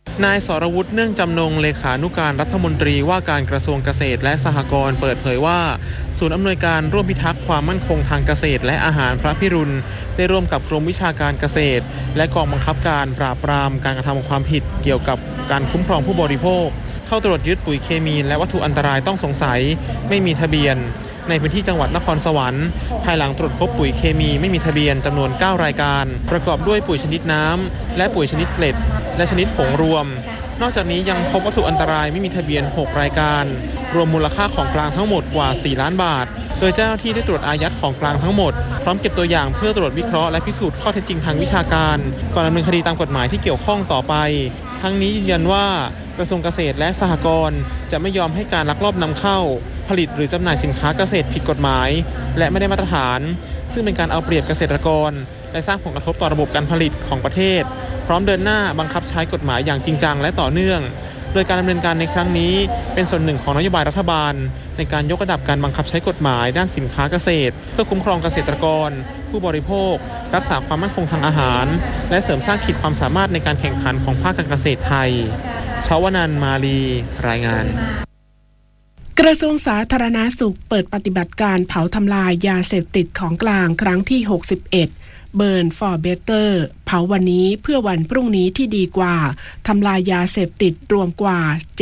นายสรวุฒิเนื่องจำนงเลขานุการรัฐมนตรีว่าการกระทรวงเกษตรและสหกรณ์เปิดเผยว่าศูนย์อำนวยการร่วมพิทักษ์ความมั่นคงทางเกษตรและอาหารพระพิรุณได้ร่วมกับกรมวิชาการเกษตรและกองบังคับการปราบปรามการกระทำความผิดเกี่ยวกับการคุ้มครองผู้บริโภคเข้าตรวจยึดปุ๋ยเคมีและวัตถุอันตรายต้องสงสัยไม่มีทะเบียนในพื้นที่จังหวัดนครสวรรค์ภายหลังตรวจพบปุ๋ยเคมีไม่มีทะเบียนจำนวน9รายการประกอบด้วยปุ๋ยชนิดน้ำและปุ๋ยชนิดเกล็ดและชนิดผงรวมนอกจากนี้ยังพบวัตถุอันตรายไม่มีทะเบียน6รายการรวมมูลค่าของกลางทั้งหมดกว่า4ล้านบาทโดยเจ้าหน้าที่ได้ตรวจอายัดของกลางทั้งหมดพร้อมเก็บตัวอย่างเพื่อตรวจวิเคราะห์และพิสูจน์ข้อเท็จจริงทางวิชาการก่อนดำเนินคดีตามกฎหมายที่เกี่ยวข้องต่อไปทั้งนี้ยืนยันว่ากระทรวงเกษตรและสหกรณ์จะไม่ยอมให้การลักลอบนำเข้าผลิตหรือจำหน่ายสินค้าเกษตรผิดกฎหมายและไม่ได้มาตรฐานซึ่งเป็นการเอาเปรียบเกษตรกรและสร้างผลกระทบต่อระบบการผลิตของประเทศพร้อมเดินหน้าบังคับใช้กฎหมายอย่างจริงจังและต่อเนื่องโดยการดำเนินการในครั้งนี้เป็นส่วนหนึ่งของนโยบายรัฐบาลในการยกระดับการบังคับใช้กฎหมายด้านสินค้าเกษตรเพื่อคุ้มครองเกษตรกรผู้บริโภครักษาความมั่นคงทางอาหารและเสริมสร้างขีดความสามารถในการแข่งขันของภาคการเกษตรไทยชวนันท์มาลีรายงาน
กระทรวงสาธารณสุขเปิดปฏิบัติการเผาทำลายยาเสพติดของกลางครั้งที่61 Burn for Better เผาวันนี้เพื่อวันพรุ่งนี้ที่ดีกว่าทำลายยาเสพติดรวมกว่า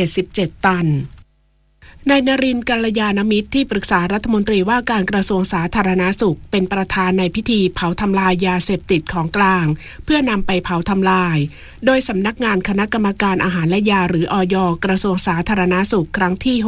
77ตันนายนรินทร์กัลยาณมิตรที่ปรึกษารัฐมนตรีว่าการกระทรวงสาธารณสุขเป็นประธานในพิธีเผาทำลายยาเสพติดของกลางเพื่อนำไปเผาทำลายโดยสำนักงานคณะกรรมการอาหารและยาหรืออย.กระทรวงสาธารณสุขครั้งที่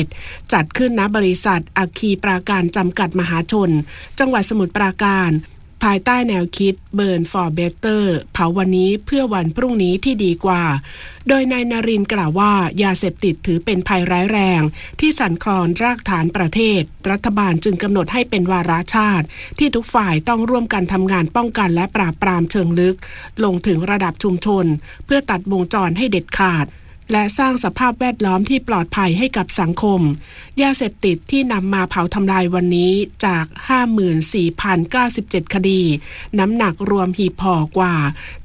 61จัดขึ้นณบริษัทอัคคีปราการจำกัดมหาชนจังหวัดสมุทรปราการภายใต้แนวคิด Burn for Better เผาวันนี้เพื่อวันพรุ่งนี้ที่ดีกว่าโดยนายนรินทร์กล่าวว่ายาเสพติดถือเป็นภัยร้ายแรงที่สั่นคลอนรากฐานประเทศรัฐบาลจึงกำหนดให้เป็นวาระชาติที่ทุกฝ่ายต้องร่วมกันทำงานป้องกันและปราบปรามเชิงลึกลงถึงระดับชุมชนเพื่อตัดวงจรให้เด็ดขาดและสร้างสภาพแวดล้อมที่ปลอดภัยให้กับสังคมยาเสพติดที่นำมาเผาทำลายวันนี้จาก 54,097 คดีน้ำหนักรวมหีบห่อกว่า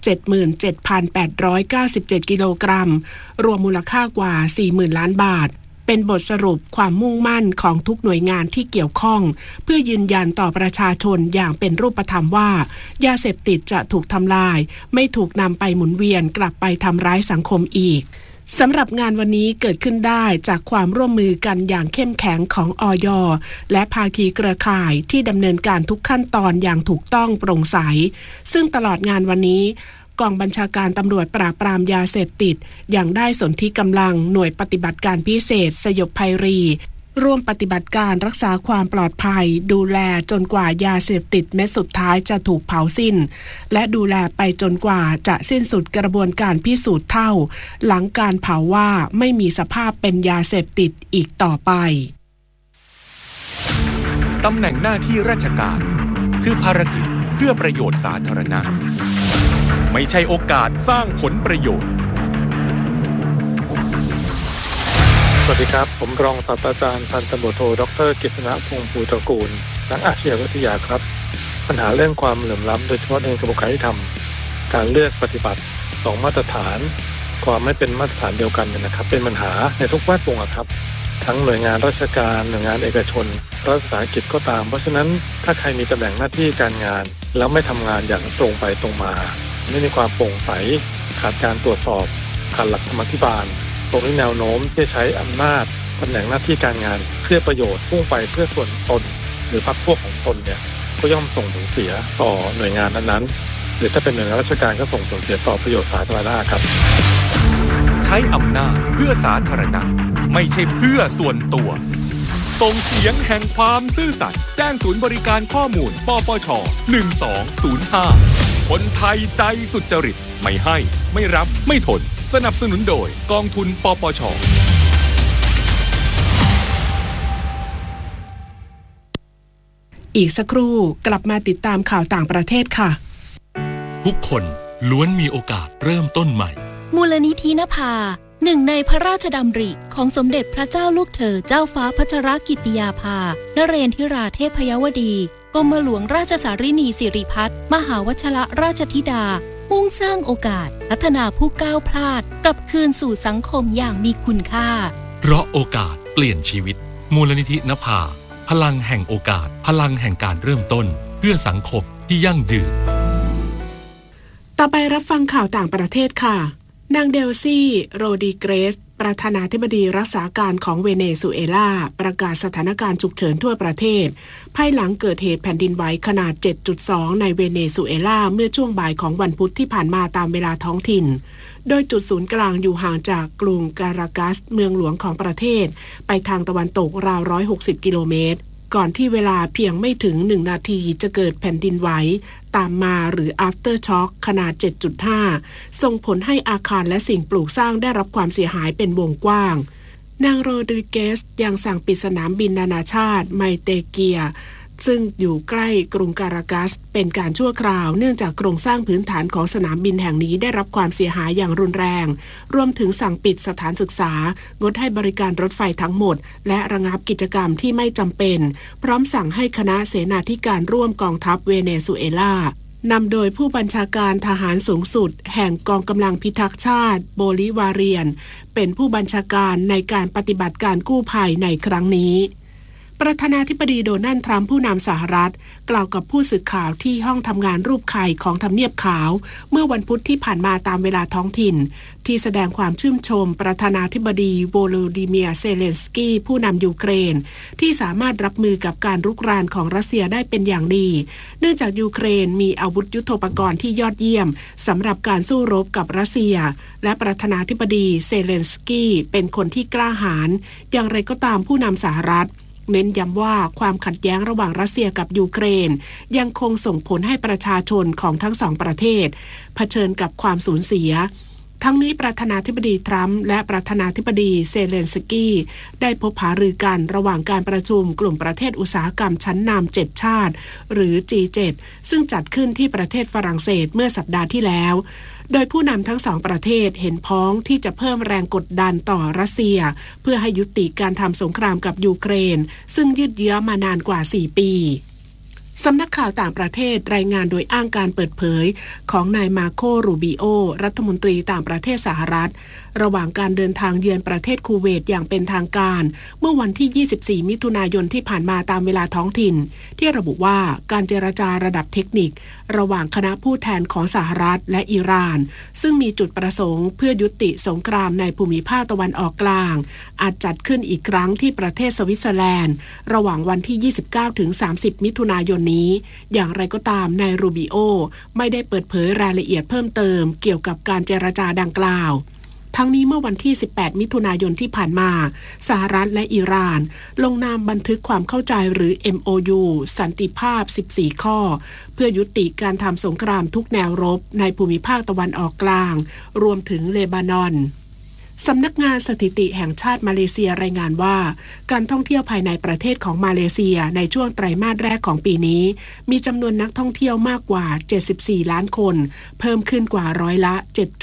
77,897 กิโลกรัมรวมมูลค่ากว่า 40,000 ล้านบาทเป็นบทสรุปความมุ่งมั่นของทุกหน่วยงานที่เกี่ยวข้องเพื่อยืนยันต่อประชาชนอย่างเป็นรูปธรรมว่ายาเสพติดจะถูกทำลายไม่ถูกนำไปหมุนเวียนกลับไปทำร้ายสังคมอีกสำหรับงานวันนี้เกิดขึ้นได้จากความร่วมมือกันอย่างเข้มแข็งของอย.และภาคีเครือข่ายที่ดำเนินการทุกขั้นตอนอย่างถูกต้องโปร่งใสซึ่งตลอดงานวันนี้กองบัญชาการตำรวจปราบปรามยาเสพติดยังได้สนธิกำลังหน่วยปฏิบัติการพิเศษสยบภัยรีร่วมปฏิบัติการรักษาความปลอดภัยดูแลจนกว่ายาเสพติดเม็ดสุดท้ายจะถูกเผาสิ้นและดูแลไปจนกว่าจะสิ้นสุดกระบวนการพิสูจน์เท่าหลังการเผาว่าไม่มีสภาพเป็นยาเสพติดอีกต่อไป
ตำแหน่งหน้าที่ราชการคือภารกิจเพื่อประโยชน์สาธารณะไม่ใช่โอกาสสร้างผลประโยชน์
สวัสดีครับผมรองศาสตราจารย์พันตำรวจโทดร.กฤษณพงษ์ภูตระกูลนักอาชญาวิทยาครับปัญหาเรื่องความเหลื่อมล้ำโดยเฉพาะในกระบวนการยุติธรรมการเลือกปฏิบัติ2มาตรฐานความไม่เป็นมาตรฐานเดียวกันนะครับเป็นปัญหาในทุกแวดวงครับทั้งหน่วยงานราชการหน่วยงานเอกชนรัฐวิสาหกิจก็ตามเพราะฉะนั้นถ้าใครมีตำแหน่งหน้าที่การงานแล้วไม่ทำงานอย่างตรงไปตรงมาไม่มีความโปร่งใสขาดการตรวจสอบขาดหลักธรรมาภิบาลตรงนี้แนวโน้มที่ใช้อำนาจตำแหน่งหน้าที่การงานเพื่อประโยชน์พุ่งไปเพื่อส่วนตนหรือพรรคพวกของตนเนี่ยก็ย่อมส่งผลเสียต่อหน่วยงานนั้นๆหรือถ้าเป็นหน่วยงานราชการก็ส่งผลเสียต่อประโยชน์สาธารณะครับ
ใช้อำนาจเพื่อสาธารณะไม่ใช่เพื่อส่วนตัวส่งเสียงแห่งความซื่อสัตย์แจ้งศูนย์บริการข้อมูลปปช1205คนไทยใจสุจริตไม่ให้ไม่รับไม่ทนสนับสนุนโดยกองทุนปปช.
อีกสักครู่กลับมาติดตามข่าวต่างประเทศค่ะ
ทุกคนล้วนมีโอกาสเริ่มต้นใหม่
มูลนิธินภาหนึ่งในพระราชดำริของสมเด็จพระเจ้าลูกเธอเจ้าฟ้าพัชรกิติยาภานเรนทิราเทพยวดีกรมหลวงราชสารินีสิริพัฒน์มหาวชรราชธิดามุ่มุ่งสร้างโอกาสพัฒนาผู้ก้าวพลาดกลับคืนสู่สังคมอย่างมีคุณค่า
เพราะโอกาสเปลี่ยนชีวิตมูลนิธินภาพลังแห่งโอกาสพลังแห่งการเริ่มต้นเพื่อสังคมที่ยั่งยืน
ต่อไปรับฟังข่าวต่างประเทศค่ะนางเดลซี่โรดิเกรสประธานาธิบดีรักษาการของเวเนซุเอลาประกาศสถานการณ์ฉุกเฉินทั่วประเทศภายหลังเกิดเหตุแผ่นดินไหวขนาด 7.2 ในเวเนซุเอลาเมื่อช่วงบ่ายของวันพุธที่ผ่านมาตามเวลาท้องถิ่นโดยจุดศูนย์กลางอยู่ห่างจากกรุงการากัสเมืองหลวงของประเทศไปทางตะวันตกราว160 กิโลเมตรก่อนที่เวลาเพียงไม่ถึง1นาทีจะเกิดแผ่นดินไหวตามมาหรือ after shock ขนาด 7.5 ส่งผลให้อาคารและสิ่งปลูกสร้างได้รับความเสียหายเป็นวงกว้างนางโรดริเกสยังสั่งปิดสนามบินนานาชาติไมเตเกียซึ่งอยู่ใกล้กรุงการากัสเป็นการชั่วคราวเนื่องจากโครงสร้างพื้นฐานของสนามบินแห่งนี้ได้รับความเสียหายอย่างรุนแรงรวมถึงสั่งปิดสถานศึกษางดให้บริการรถไฟทั้งหมดและระงับกิจกรรมที่ไม่จำเป็นพร้อมสั่งให้คณะเสนาธิการร่วมกองทัพเวเนซุเอลานำโดยผู้บัญชาการทหารสูงสุดแห่งกองกำลังพิทักษ์ชาติโบลิวาเรียนเป็นผู้บัญชาการในการปฏิบัติการกู้ภัยในครั้งนี้ประธานาธิบดีโดนัลด์ทรัมป์ผู้นำสหรัฐกล่าวกับผู้สื่อข่าวที่ห้องทำงานรูปไข่ของทำเนียบขาวเมื่อวันพุธที่ผ่านมาตามเวลาท้องถิ่นที่แสดงความชื่นชมประธานาธิบดีโวโลดิเมียร์เซเลนสกี้ผู้นำยูเครนที่สามารถรับมือกับการรุกรานของรัสเซียได้เป็นอย่างดีเนื่องจากยูเครนมีอาวุธยุทโธปกรณ์ที่ยอดเยี่ยมสำหรับการสู้รบกับรัสเซียและประธานาธิบดีเซเลนสกี้เป็นคนที่กล้าหาญอย่างไรก็ตามผู้นำสหรัฐเน้นย้ำว่าความขัดแย้งระหว่างรัสเซียกับยูเครนยังคงส่งผลให้ประชาชนของทั้งสองประเทศเผชิญกับความสูญเสียทั้งนี้ประธานาธิบดีทรัมป์และประธานาธิบดีเซเลนสกี้ได้พบหารือกันระหว่างการประชุมกลุ่มประเทศอุตสาหกรรมชั้นนำ7ชาติหรือ G7 ซึ่งจัดขึ้นที่ประเทศฝรั่งเศสเมื่อสัปดาห์ที่แล้วโดยผู้นำทั้งสองประเทศเห็นพ้องที่จะเพิ่มแรงกดดันต่อรัสเซียเพื่อให้ยุติการทำสงครามกับยูเครนซึ่งยืดเยื้อมานานกว่า4 ปีสำนักข่าวต่างประเทศรายงานโดยอ้างการเปิดเผยของนายมาโครูบิโอรัฐมนตรีต่างประเทศสหรัฐระหว่างการเดินทางเยือนประเทศคูเวตอย่างเป็นทางการเมื่อวันที่24มิถุนายนที่ผ่านมาตามเวลาท้องถิ่นที่ระบุว่าการเจรจาระดับเทคนิคระหว่างคณะผู้แทนของสหรัฐและอิหร่านซึ่งมีจุดประสงค์เพื่อยุติสงครามในภูมิภาคตะวันออกกลางอาจจัดขึ้นอีกครั้งที่ประเทศสวิตเซอร์แลนด์ระหว่างวันที่29ถึง30มิถุนายนนี้อย่างไรก็ตามนายรูบิโอไม่ได้เปิดเผยรายละเอียดเพิ่มเติมเกี่ยวกับการเจรจาดังกล่าวทั้งนี้เมื่อวันที่18มิถุนายนที่ผ่านมาสหรัฐและอิหร่านลงนามบันทึกความเข้าใจหรือ MOU สันติภาพ14ข้อเพื่อยุติการทำสงครามทุกแนวรบในภูมิภาคตะวันออกกลางรวมถึงเลบานอนสำนักงานสถิติแห่งชาติมาเลเซียรายงานว่าการท่องเที่ยวภายในประเทศของมาเลเซียในช่วงไตรมาสแรกของปีนี้มีจำนวนนักท่องเที่ยวมากกว่า74ล้านคนเพิ่มขึ้นกว่าร้อยละ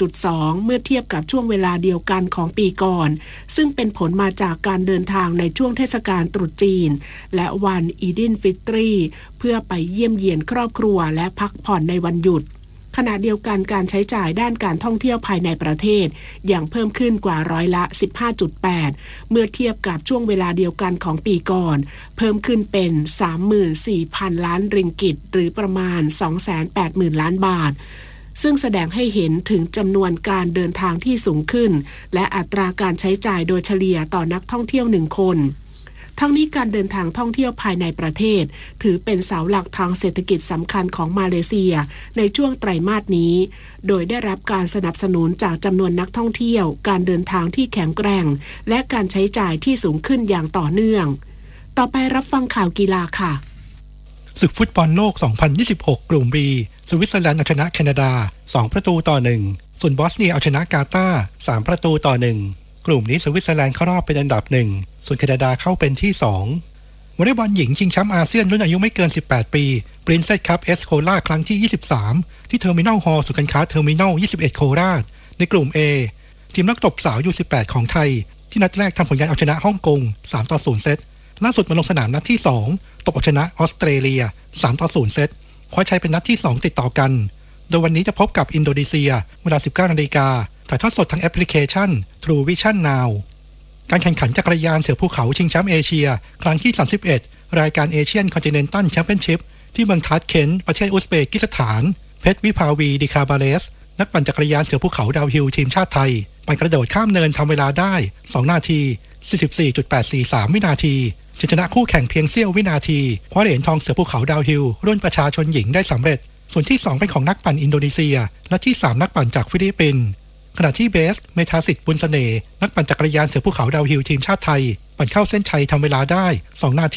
7.2 เมื่อเทียบกับช่วงเวลาเดียวกันของปีก่อนซึ่งเป็นผลมาจากการเดินทางในช่วงเทศกาลตรุษจีนและวันอีดินฟิตรีเพื่อไปเยี่ยมเยียนครอบครัวและพักผ่อนในวันหยุดขณะเดียวกันการใช้จ่ายด้านการท่องเที่ยวภายในประเทศยังเพิ่มขึ้นกว่าร้อยละ 15.8 เมื่อเทียบกับช่วงเวลาเดียวกันของปีก่อนเพิ่มขึ้นเป็น 34,000 ล้านริงกิตหรือประมาณ 280,000 ล้านบาทซึ่งแสดงให้เห็นถึงจำนวนการเดินทางที่สูงขึ้นและอัตราการใช้จ่ายโดยเฉลี่ยต่อนักท่องเที่ยว1คนทั้งนี้การเดินทางท่องเที่ยวภายในประเทศถือเป็นเสาหลักทางเศรษฐกิจสำคัญของมาเลเซียในช่วงไตรมาสนี้โดยได้รับการสนับสนุนจากจำนวนนักท่องเที่ยวการเดินทางที่แข็งแกร่งและการใช้จ่ายที่สูงขึ้นอย่างต่อเนื่องต่อไปรับฟังข่าวกีฬาค่ะ
ศึกฟุตบอลโลก 2026 กลุ่ม B สวิตเซอร์แลนด์เอาชนะแคนาดา 2-1 ส่วนบอสเนียเอาชนะกาตาร์ 3-1 กลุ่มนี้สวิตเซอร์แลนด์เข้ารอบเป็นอันดับ1ส่วนแคนาดาเข้าเป็นที่2วอลเลย์บอลหญิงชิงแชมป์อาเซียนรุ่นอายุไม่เกิน18ปีปรินเซสคัพเอสโคราชครั้งที่23ที่เทอร์มินอลฮอลล์ศูนย์การค้าเทอร์มินอล21โคราชในกลุ่ม A ทีมนักตบสาวยู18ของไทยที่นัดแรกทำผลงานเอาชนะฮ่องกง 3-0 เซตล่าสุดมาลงสนามนัดที่2ตบเอาชนะออสเตรเลีย 3-0 เซตคว้าชัยเป็นนัดที่2ติดต่อกันดยวันนี้จะพบกับอินโดนีเซียเวลา 19 นาฬิกาถ่ายทอดสดทางแอปพลิเคชัน True Vision Now การแข่งขันจักรยานเสือภูเขาชิงแชมป์เอเชียครั้งที่ 31 รายการเอเชียนคอนติเนนตัลแชมเปี้ยนชิพที่เมืองทัชเคนต์ประเทศอุซเบกิสถานเพชรวิภาวีดิคาบาเลสนักปั่นจักรยานเสือภูเขาดาวฮิลทีมชาติไทยปั่นกระโดดข้ามเนินทำเวลาได้ 2 นาที 44.843 วินาทีชนะคู่แข่งเพียงเสี้ยววินาทีคว้าเหรียญทองเสือภูเขาดาวฮิลรุ่นประชาชนหญิงได้สำเร็จส่วนที่ 2 เป็นของนักปั่นอินโดนีเซียและที่ 3 นักปั่นจากฟิลิปปินส์ขณะที่เบสเมธาสิทธิ์บุญเสน่ห์นักปั่นจักรยานเสือภูเขาดาวฮิลทีมชาติไทยปั่นเข้าเส้นชัยทำเวลาได้ 2 นาที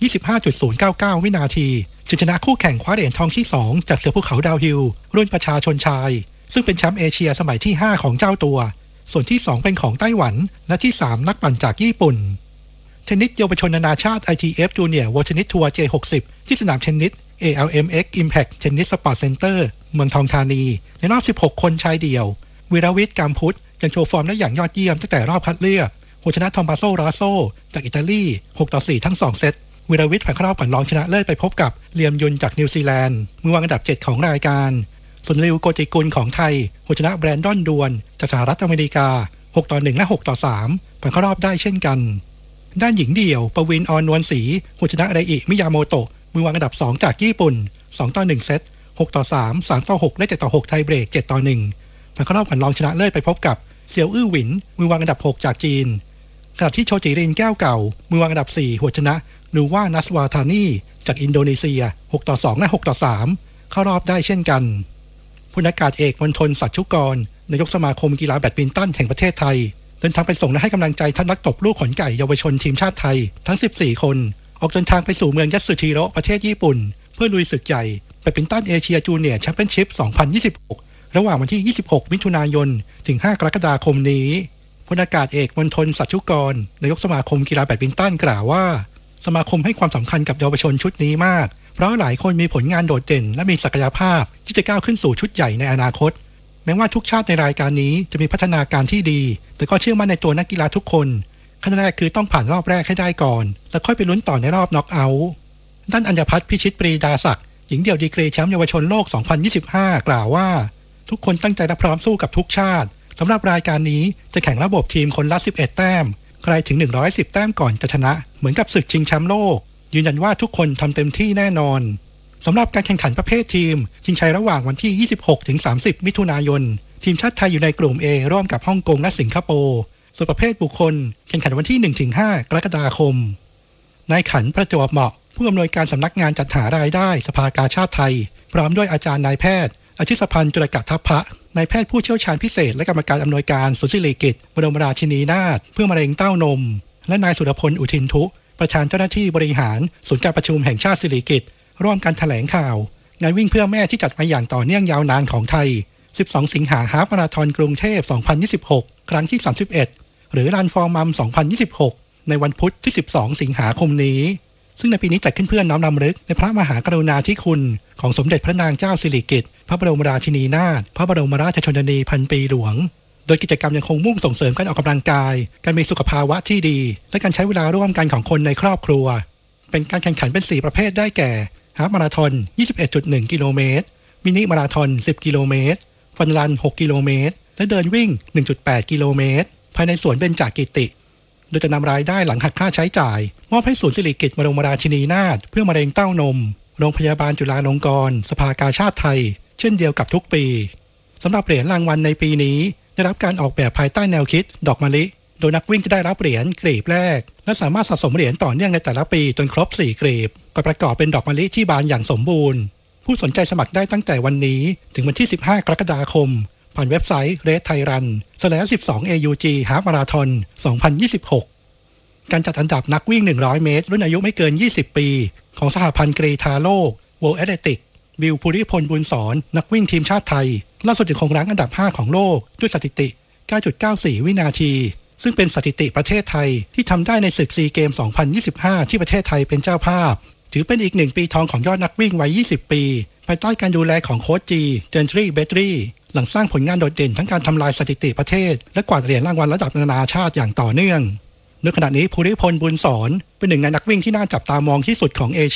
25.099 วินาทีชนะคู่แข่งคว้าเหรียญทองที่ 2 จากเสือภูเขาดาวฮิลรุ่นประชาชนชายซึ่งเป็นแชมป์เอเชียสมัยที่ 5 ของเจ้าตัวส่วนที่ 2 เป็นของไต้หวันและที่ 3 นักปั่นจากญี่ปุ่นเทนนิสเยาวชนนานาชาติ ITF Junior World Tennis Tour J60 ที่สนามเทนนิส ALMX Impact Tennis Sport Center เมืองทองธานีในรอบ 16 คนชายเดี่ยววีรวิทย์ กามพุทธยังโชว์ฟอร์มได้อย่างยอดเยี่ยมตั้งแต่รอบคัดเลือกชนะทอมบาโซ ราโซจากอิตาลี 6-4 ทั้ง 2 เซตวีรวิทย์ผ่านเข้ารอบก่อนรองชนะเลิศไปพบกับเลียมยุนจากนิวซีแลนด์มือวางอันดับ 7 ของรายการส่วนริวโกจิกุลของไทยชนะแบรนดอนดวนจากสหรัฐอเมริกา 6-1 และ 6-3 ผ่านเข้ารอบได้เช่นกันด้านหญิงเดี่ยวปวิน ออนนวลศรีชนะไรอิมิยาโมโตะมือวางอันดับ 2 จากญี่ปุ่น 2-1 เซต 6-3 3-6 และ 7-6 ไทยเบรก 7-1 ผ่านเข้ารอบก่อนรองชนะเลิศไปพบกับเซียวอื้อหวินมือวางอันดับ 6 จากจีนขณะที่โชจิรินแก้วเก่ามือวางอันดับ 4 ชนะนูว่านัสวาธานีจากอินโดนีเซีย 6-2 และ 6-3 เข้ารอบได้เช่นกันพลอากาศเอกมณฑลสัจฉุกรนายกสมาคมกีฬาแบดมินตันแห่งประเทศไทยเดินทางไปส่งและให้กำลังใจท่านนักตบลูกขนไก่เยาวชนทีมชาติไทยทั้ง 14 คนออกเดินทางไปสู่เมืองยัตสึชิโร่ประเทศญี่ปุ่นเพื่อลุยศึกใหญ่แบดมินตันเอเชียจูเนียร์แชมเปี้ยนชิพ 2026 ระหว่างวันที่ 26 มิถุนายน ถึง 5 กรกฎาคมนี้พลอากาศเอกมณฑลสัจฉุกรนายกสมาคมกีฬาแบดมินตันกล่าวว่าสมาคมให้ความสำคัญกับเยาวชนชุดนี้มากเพราะหลายคนมีผลงานโดดเด่นและมีศักยภาพที่จะก้าวขึ้นสู่ชุดใหญ่ในอนาคตแม้ว่าทุกชาติในรายการนี้จะมีพัฒนาการที่ดีแต่ก็เชื่อมั่นในตัวนักกีฬาทุกคนขั้นแรกคือต้องผ่านรอบแรกให้ได้ก่อนแล้วค่อยไปลุ้นต่อในรอบน็อกเอาท์ด้านอัญญพัฒน์พิชิตปรีดาศักดิ์หญิงเดี่ยวดีกรีแชมป์เยาวชนโลก 2025 กล่าวว่าทุกคนตั้งใจและพร้อมสู้กับทุกชาติสำหรับรายการนี้จะแข่งระบบทีมคนละ 11 แต้มใครถึง 110 แต้มก่อนจะชนะเหมือนกับศึกชิงแชมป์โลกยืนยันว่าทุกคนทำเต็มที่แน่นอนสำหรับการแข่งขันประเภททีมชิงชัยระหว่างวันที่ 26-30 มิถุนายนทีมชาติไทยอยู่ในกลุ่ม A ร่วมกับฮ่องกงและสิงคโปร์ส่วนประเภทบุคคลแข่งขันวันที่ 1-5 กรกฎาคมนายขันประจวบเหมาะผู้อำนวยการสำนักงานจัดหารายได้สภากาชาดไทยพร้อมด้วยอาจารย์นายแพทย์อาชิสพันธ์จุลกัตทัพพะนายแพทย์ผู้เชี่ยวชาญพิเศษและกรรมการอำนวยการศูนย์ศิริกิติ์บรมราชินีนาถเพื่อมะเร็งเต้านมและนายสุรพลอุทินทุประธานเจ้าหน้าที่บริหารศูนย์การประชุมแห่งชาติศิริกิติ์ร่วมกันแถลงข่าวงานวิ่งเพื่อแม่ที่จัดมาอย่างต่อเนื่องยาวนานของไทย12 สิงหาฮาล์ฟมาราธอนกรุงเทพ 2026 ครั้งที่ 31 หรือรันฟอร์มัม 2026 ในวันพุธที่ 12 สิงหาคมนี้ซึ่งในปีนี้จัดขึ้นเพื่อน้อมรำลึกในพระมหากรุณาธิคุณของสมเด็จพระนางเจ้าสิริกิติ์พระบรมราชินีนาถพระบรมราชชนนีพันปีหลวงโดยกิจกรรมยังคงมุ่งส่งเสริมการออกกำลังกายการมีสุขภาวะที่ดีและการใช้เวลาร่วมกันของคนในครอบครัวเป็นการแข่งขันเป็น 4 ประเภทได้แก่ฮาล์ฟมาราธอน 21.1 กิโลเมตรมินิมาราธอน 10 กิโลเมตรฟันรัน 6 กิโลเมตรและเดินวิ่ง 1.8 กิโลเมตรภายในสวนเบญจกิติโดยจะนำรายได้หลังหักค่าใช้จ่ายมอบให้ศูนย์ศิริกิติ์บรมราชินีนาถเพื่อมะเร็งเต้านมโรงพยาบาลจุฬาลงกรณ์สภากาชาดไทยเช่นเดียวกับทุกปีสำหรับเหรียญรางวัลในปีนี้ได้รับการออกแบบภายใต้แนวคิดดอกมะลิโดยนักวิ่งจะได้รับเหรียญกรีบแรกและสามารถสะสมเหรียญต่อเนื่องในแต่ละปีจนครบ4กรีบก็ประกอบเป็นดอกมะลิที่บานอย่างสมบูรณ์ผู้สนใจสมัครได้ตั้งแต่วันนี้ถึงวันที่ 15 กรกฎาคมผ่านเว็บไซต์ Race Thai Run /12 AUG Half Marathon 2026 การจัดอันดับนักวิ่ง100เมตรรุ่นอายุไม่เกิน20ปีของสหพันธ์กรีฑาโลก World Athletics วิวภูริพลบุญสอนนักวิ่งทีมชาติไทยล่าสุดยังคงรั้งอันดับ5ของโลกด้วยสถิติ 9.94 วินาทีซึ่งเป็นสถิติประเทศไทยที่ทำได้ในศึกซีเกม 2025 ที่ประเทศไทยเป็นเจ้าภาพถือเป็นอีก1ปีทองของยอดนักวิ่งวัย20ปีภายใต้การดูแลของโค้ชจีเจนทรีเบตรีหลังสร้างผลงานโดดเด่นทั้งการทำลายสถิติประเทศและกวาดเหรียญรางวัลระดับนานาชาติอย่างต่อเนื่องในขณะนี้ภูริพลบุญสอนเป็นหนึ่งในนักวิ่งที่น่าจับตามองที่สุดของเอเชีย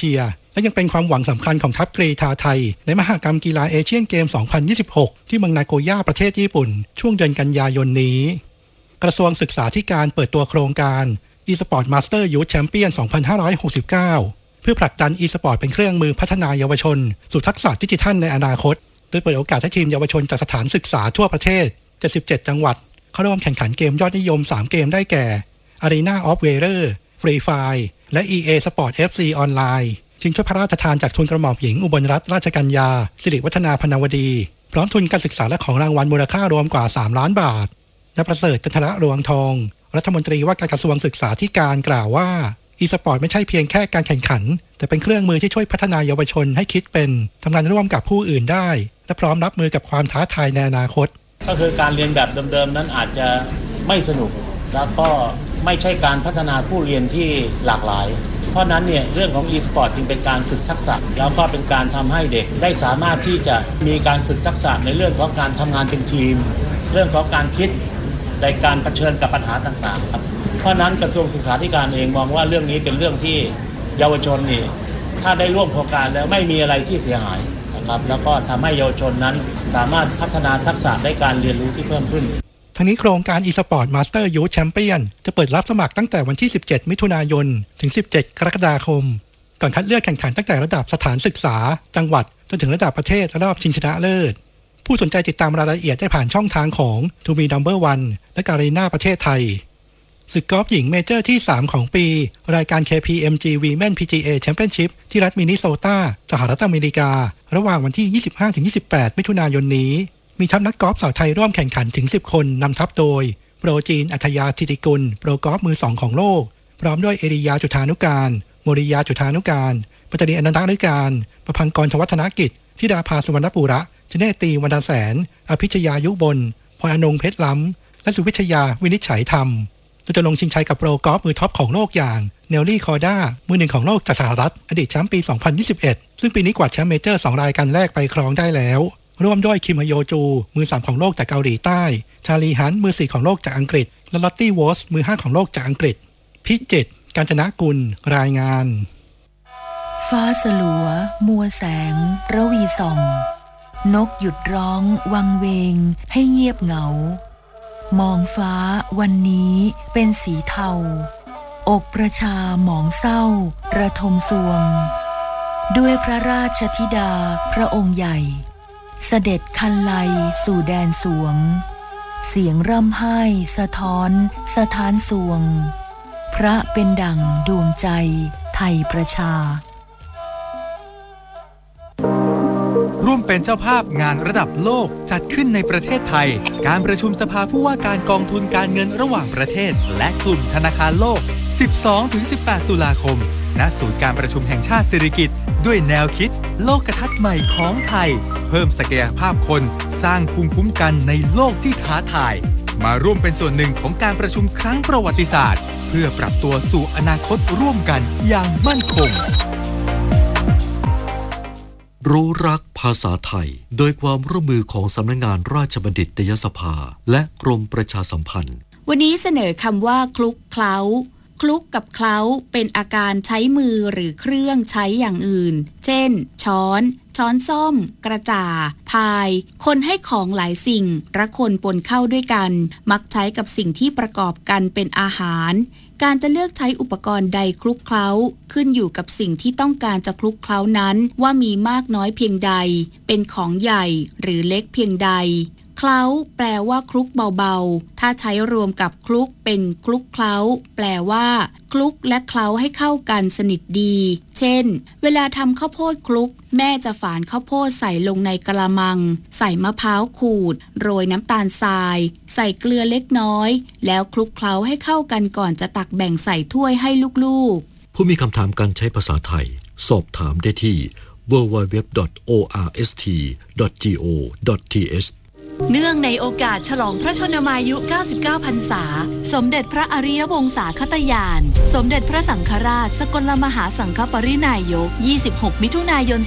และยังเป็นความหวังสำคัญของทัพกรีฑาไทยในมหกรรมกีฬาเอเชียนเกม 2026 ที่เมืองนาโกย่าประเทศญี่ปุ่นช่วงเดือนกันยายนนี้กระทรวงศึกษาธิการเปิดตัวโครงการ eSport Master Youth Champion 2569 เพื่อผลักดัน eSport เป็นเครื่องมือพัฒนาเยาวชนสู่ทักษะดิจิทัลในอนาคตโดยเปิดโอกาสให้ทีมเยาวชนจากสถานศึกษาทั่วประเทศ77จังหวัดเข้าร่วมแข่งขันเกมยอดนิยม3เกมได้แก่ Arena of Valor Free Fire และ EA Sport FC Online ชิงถ้วยพระราชทานจากทุนกระหม่อมหญิงอุบลรัตนราชกัญญาสิริวัฒนาพนวดีพร้อมทุนการศึกษาและของรางวัลมูลค่ารวมกว่า3ล้านบาทนายประเสริฐจันทระรวงทองรัฐมนตรีว่าการกระทรวงศึกษาธิการกล่าวว่า e-sport ไม่ใช่เพียงแค่การแข่งขันแต่เป็นเครื่องมือที่ช่วยพัฒนาเยาวชนให้คิดเป็นทำงานร่วมกับผู้อื่นได้และพร้อมรับมือกับความท้าทายในอนาคต
ก็คือการเรียนแบบเดิมๆนั้นอาจจะไม่สนุกแล้วก็ไม่ใช่การพัฒนาผู้เรียนที่หลากหลายเพราะนั้นเนี่ยเรื่องของ e-sport จึงเป็นการฝึกทักษะแล้วก็เป็นการทำให้เด็กได้สามารถที่จะมีการฝึกทักษะในเรื่องของการทำงานเป็นทีมเรื่องของการคิดในการเผชิญกับปัญหาต่างๆครับเพราะนั้นกระทรวงศึกษาธิการเองมองว่าเรื่องนี้เป็นเรื่องที่เยาวชนนี่ถ้าได้ร่วมโครงการแล้วไม่มีอะไรที่เสียหายนะครับแล้วก็ทำให้เยาวชนนั้นสามารถพัฒนาทักษะในการเรียนรู้ที่เพิ่มขึ้น
ทั้งนี้โครงการ eSport Master Youth Champion จะเปิดรับสมัครตั้งแต่วันที่17มิถุนายนถึง17กรกฎาคมก่อนคัดเลือกแข่งขันตั้งแต่ระดับสถานศึกษาจังหวัดจนถึงระดับประเทศรอบชิงชนะเลิศผู้สนใจติดตามรายละเอียดได้ผ่านช่องทางของ To Be Number One และการีนาประเทศไทยศึกกอล์ฟหญิงเมเจอร์ที่3ของปีรายการ KPMG Women PGA Championship ที่รัฐมินนิโซตาสหรัฐอเมริการะหว่างวันที่ 25-28 มิถุนายนนี้มีทัพนักกอล์ฟสาวไทยร่วมแข่งขันถึง10คนนำทัพโดยโปรจีนอัธยาธิติกุลโปรกอล์ฟมือ2ของโลกพร้อมด้วยเอริยาจุฑานุการโมริยาจุฑานุการปัตตานีอนันตนุการประพังกรชวัฒนกิจธิดาภาสุวรรณปุระชเนตีวรรณแสนอภิชยายุบลพรอนงเพชรล้ำและสุวิชยาวินิจฉัยธรรมจะลงชิงชัยกับโปรกอล์ฟมือท็อปของโลกอย่างเนลลี่คอร์ด้ามือหนึ่งของโลกจากสหรัฐอดีตแชมป์ปี 2021 ซึ่งปีนี้กวาดแชมป์เมเจอร์2รายการแรกไปครองได้แล้วร่วมด้วยคิมฮโยจูมือ3ของโลกจากเกาหลีใต้ชาลีฮันมือ4ของโลกจากอังกฤษและลอตตี้วอสมือ5ของโลกจากอังกฤษพิจิตรกาญจนกุลรายงาน
ฟ้าสลัวมัวแสงระวีส่องนกหยุดร้องวังเวงให้เงียบเหงามองฟ้าวันนี้เป็นสีเทาอกประชาหมองเศร้าระทมสวงด้วยพระราชธิดาพระองค์ใหญ่เสด็จคันไลสู่แดนสวงเสียงร่ำไห้สะท้อนสถานสวงพระเป็นดั่งดวงใจไทยประชา
ร่วมเป็นเจ้าภาพงานระดับโลกจัดขึ้นในประเทศไทยการประชุมสภาผู้ว่าการกองทุนการเงินระหว่างประเทศและกลุ่มธนาคารโลก 12-18 ตุลาคมณศูนย์การประชุมแห่งชาติสิริกิติ์ด้วยแนวคิดโลกทัศน์ใหม่ของไทยเพิ่มศักยภาพคนสร้างภูมิคุ้มกันในโลกที่ท้าทายมาร่วมเป็นส่วนหนึ่งของการประชุมครั้งประวัติศาสตร์เพื่อปรับตัวสู่อนาคตร่วมกันอย่างมั่นคง
รู้รักภาษาไทยโดยความร่วมมือของสำนักงานราชบัณฑิตยสภาและกรมประชาสัมพันธ์
วันนี้เสนอคำว่าคลุกเคล้าคลุกกับเคล้าเป็นอาการใช้มือหรือเครื่องใช้อย่างอื่นเช่นช้อนส้อมกระจ่าพายคนให้ของหลายสิ่งระคนปนเข้าด้วยกันมักใช้กับสิ่งที่ประกอบกันเป็นอาหารการจะเลือกใช้อุปกรณ์ใดคลุกเคล้าขึ้นอยู่กับสิ่งที่ต้องการจะคลุกเคล้านั้นว่ามีมากน้อยเพียงใดเป็นของใหญ่หรือเล็กเพียงใดเคล้าแปลว่าคลุกเบาๆถ้าใช้รวมกับคลุกเป็นคลุกเคล้าแปลว่าคลุกและเคล้าให้เข้ากันสนิทดีเช่นเวลาทำข้าวโพดคลุกแม่จะฝานข้าวโพดใส่ลงในกะละมังใส่มะพร้าวขูดโรยน้ำตาลทรายใส่เกลือเล็กน้อยแล้วคลุกเคล้าให้เข้ากันก่อนจะตักแบ่งใส่ถ้วยให้ลูกๆ
ผู้มีคำถามการใช้ภาษาไทยสอบถามได้ที่ www.orst.go.th
เนื่องในโอกาสฉลองพระชนมายุ 99 พรรษาสมเด็จพระอริยวงศาคตญาณสมเด็จพระสังฆราชสกลมหาสังฆปรินายก 26 มิถุนายน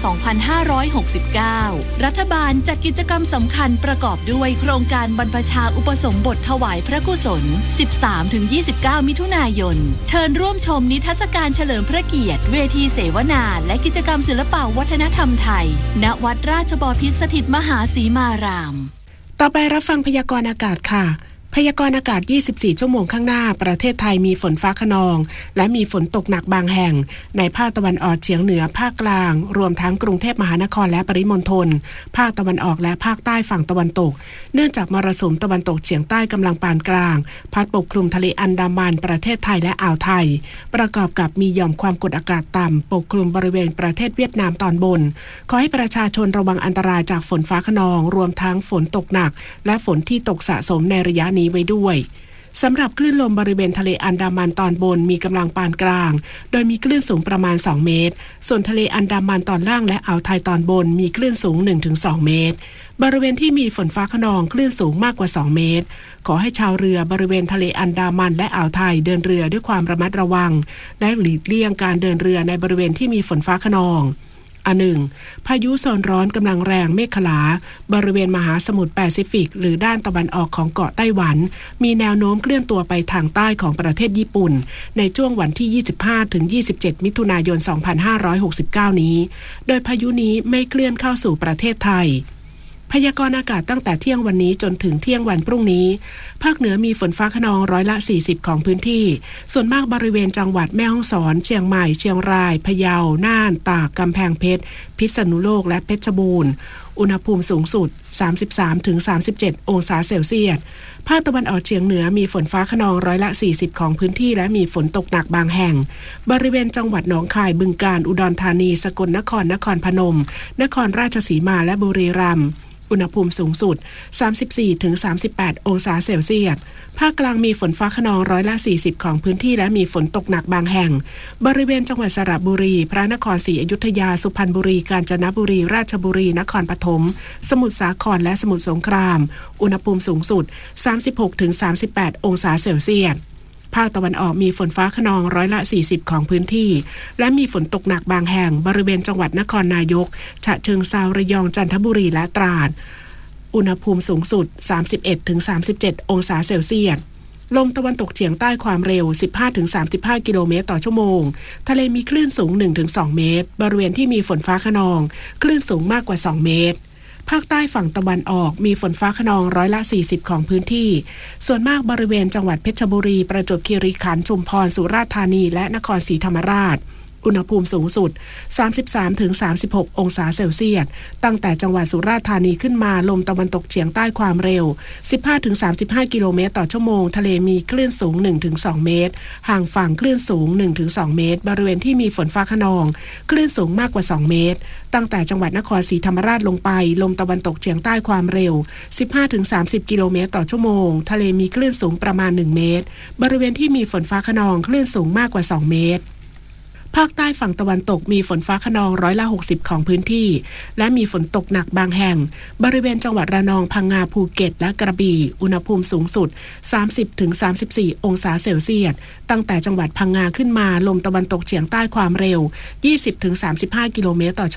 2569 รัฐบาลจัดกิจกรรมสำคัญประกอบด้วยโครงการบรรพชาอุปสมบทถวายพระกุศล 13-29 มิถุนายนเชิญร่วมชมนิทรรศการเฉลิมพระเกียรติเวทีเสวนาและกิจกรรมศิลปวัฒนธรรมไทยณวัดราชบพิตรสถิตมหาสีมาราม
ต่อไปรับฟังพยากรณ์อากาศค่ะพยากรณ์อากาศ24ชั่วโมงข้างหน้าประเทศไทยมีฝนฟ้าคะนองและมีฝนตกหนักบางแห่งในภาคตะวันออกเฉียงเหนือภาคกลางรวมทั้งกรุงเทพมหานครและปริมณฑลภาคตะวันออกและภาคใต้ฝั่งตะวันตกเนื่องจากมรสุมตะวันตกเฉียงใต้กำลังปานกลางพัดปกคลุมทะเลอันดามันประเทศไทยและอ่าวไทยประกอบกับมีหย่อมความกดอากาศต่ำปกคลุมบริเวณประเทศเวียดนามตอนบนขอให้ประชาชนระวังอันตรายจากฝนฟ้าคะนองรวมทั้งฝนตกหนักและฝนที่ตกสะสมในระยะนี้ไว้ด้วยสำหรับคลื่นลมบริเวณทะเลอันดามันตอนบนมีกำลังปานกลางโดยมีคลื่นสูงประมาณ2เมตรส่วนทะเลอันดามันตอนล่างและอ่าวไทยตอนบนมีคลื่นสูง 1-2 เมตรบริเวณที่มีฝนฟ้าคะนองคลื่นสูงมากกว่า2เมตรขอให้ชาวเรือบริเวณทะเลอันดามันและอ่าวไทยเดินเรือด้วยความระมัดระวังและหลีกเลี่ยงการเดินเรือในบริเวณที่มีฝนฟ้าคะนอง1. พายุโซนร้อนกำลังแรงเมฆขลาบริเวณมหาสมุทรแปซิฟิกหรือด้านตะวันออกของเกาะไต้หวันมีแนวโน้มเคลื่อนตัวไปทางใต้ของประเทศญี่ปุ่นในช่วงวันที่ 25-27 มิถุนายน 2569 นี้โดยพายุนี้ไม่เคลื่อนเข้าสู่ประเทศไทยพยากรณ์อากาศตั้งแต่เที่ยงวันนี้จนถึงเที่ยงวันพรุ่งนี้ภาคเหนือมีฝนฟ้าคะนอง40%ของพื้นที่ส่วนมากบริเวณจังหวัดแม่ฮ่องสอนเชียงใหม่เชียงรายพะเยาน่านตากกำแพงเพชรพิษณุโลกและเพชรบูรณ์อุณหภูมิสูงสุด 33-37 องศาเซลเซียสภาคตะวันออกเฉียงเหนือมีฝนฟ้าคะนอง40%ของพื้นที่และมีฝนตกหนักบางแห่งบริเวณจังหวัดหนองคายบึงกาฬอุดรธานีสกลนครนครพนมนครราชสีมาและบุรีรัมย์อุณหภูมิสูงสุด 34-38 องศาเซลเซียสภาคกลางมีฝนฟ้าคะนอง40%ของพื้นที่และมีฝนตกหนักบางแห่งบริเวณจังหวัดสระบุรีพระนครศรีอยุธยาสุพรรณบุรีกาญจนบุรีราชบุรีนครปฐมสมุทรสาครและสมุทรสงครามอุณหภูมิสูงสุด 36-38 องศาเซลเซียสภาคตะวันออกมีฝนฟ้าคะนอง40%ของพื้นที่และมีฝนตกหนักบางแห่งบริเวณจังหวัดนครนายกฉะเชิงเทราระยองจันทบุรีและตราดอุณหภูมิสูงสุด 31-37 องศาเซลเซียสลมตะวันตกเฉียงใต้ความเร็ว 15-35 กิโลเมตรต่อชั่วโมงทะเลมีคลื่นสูง 1-2 เมตรบริเวณที่มีฝนฟ้าคะนองคลื่นสูงมากกว่า2เมตรภาคใต้ฝั่งตะวันออกมีฝนฟ้าคะนอง40%ของพื้นที่ส่วนมากบริเวณจังหวัดเพชรบุรีประจวบคีรีขันธ์ชุมพรสุราษฎร์ธานีและนครศรีธรรมราชอุณหภูมิสูงสุด 33-36 องศาเซลเซียสตั้งแต่จังหวัดสุราษฎร์ธานีขึ้นมาลมตะวันตกเฉียงใต้ความเร็ว 15-35 กิโลเมตรต่อชั่วโมงทะเลมีคลื่นสูง 1-2 เมตรห่างฝั่งคลื่นสูง 1-2 เมตรบริเวณที่มีฝนฟ้าคะนองคลื่นสูงมากกว่า2เมตรตั้งแต่จังหวัดนครศรีธรรมราชลงไปลมตะวันตกเฉียงใต้ความเร็ว 15-30 กิโลเมตรต่อชั่วโมงทะเลมีคลื่นสูงประมาณ1เมตรบริเวณที่มีฝนฟ้าคะนองคลื่นสูงมากกว่า2เมตรภาคใต้ฝั่งตะวันตกมีฝนฟ้าคะนอง60%ของพื้นที่และมีฝนตกหนักบางแห่งบริเวณจังหวัดระนองพังงาภูเก็ตและกระบี่อุณหภูมิสูงสุด 30-34 องศาเซลเซียสตั้งแต่จังหวัดพังงาขึ้นมาลมตะวันตกเฉียงใต้ความเร็ว 20-35 กิโลเมตรต่อ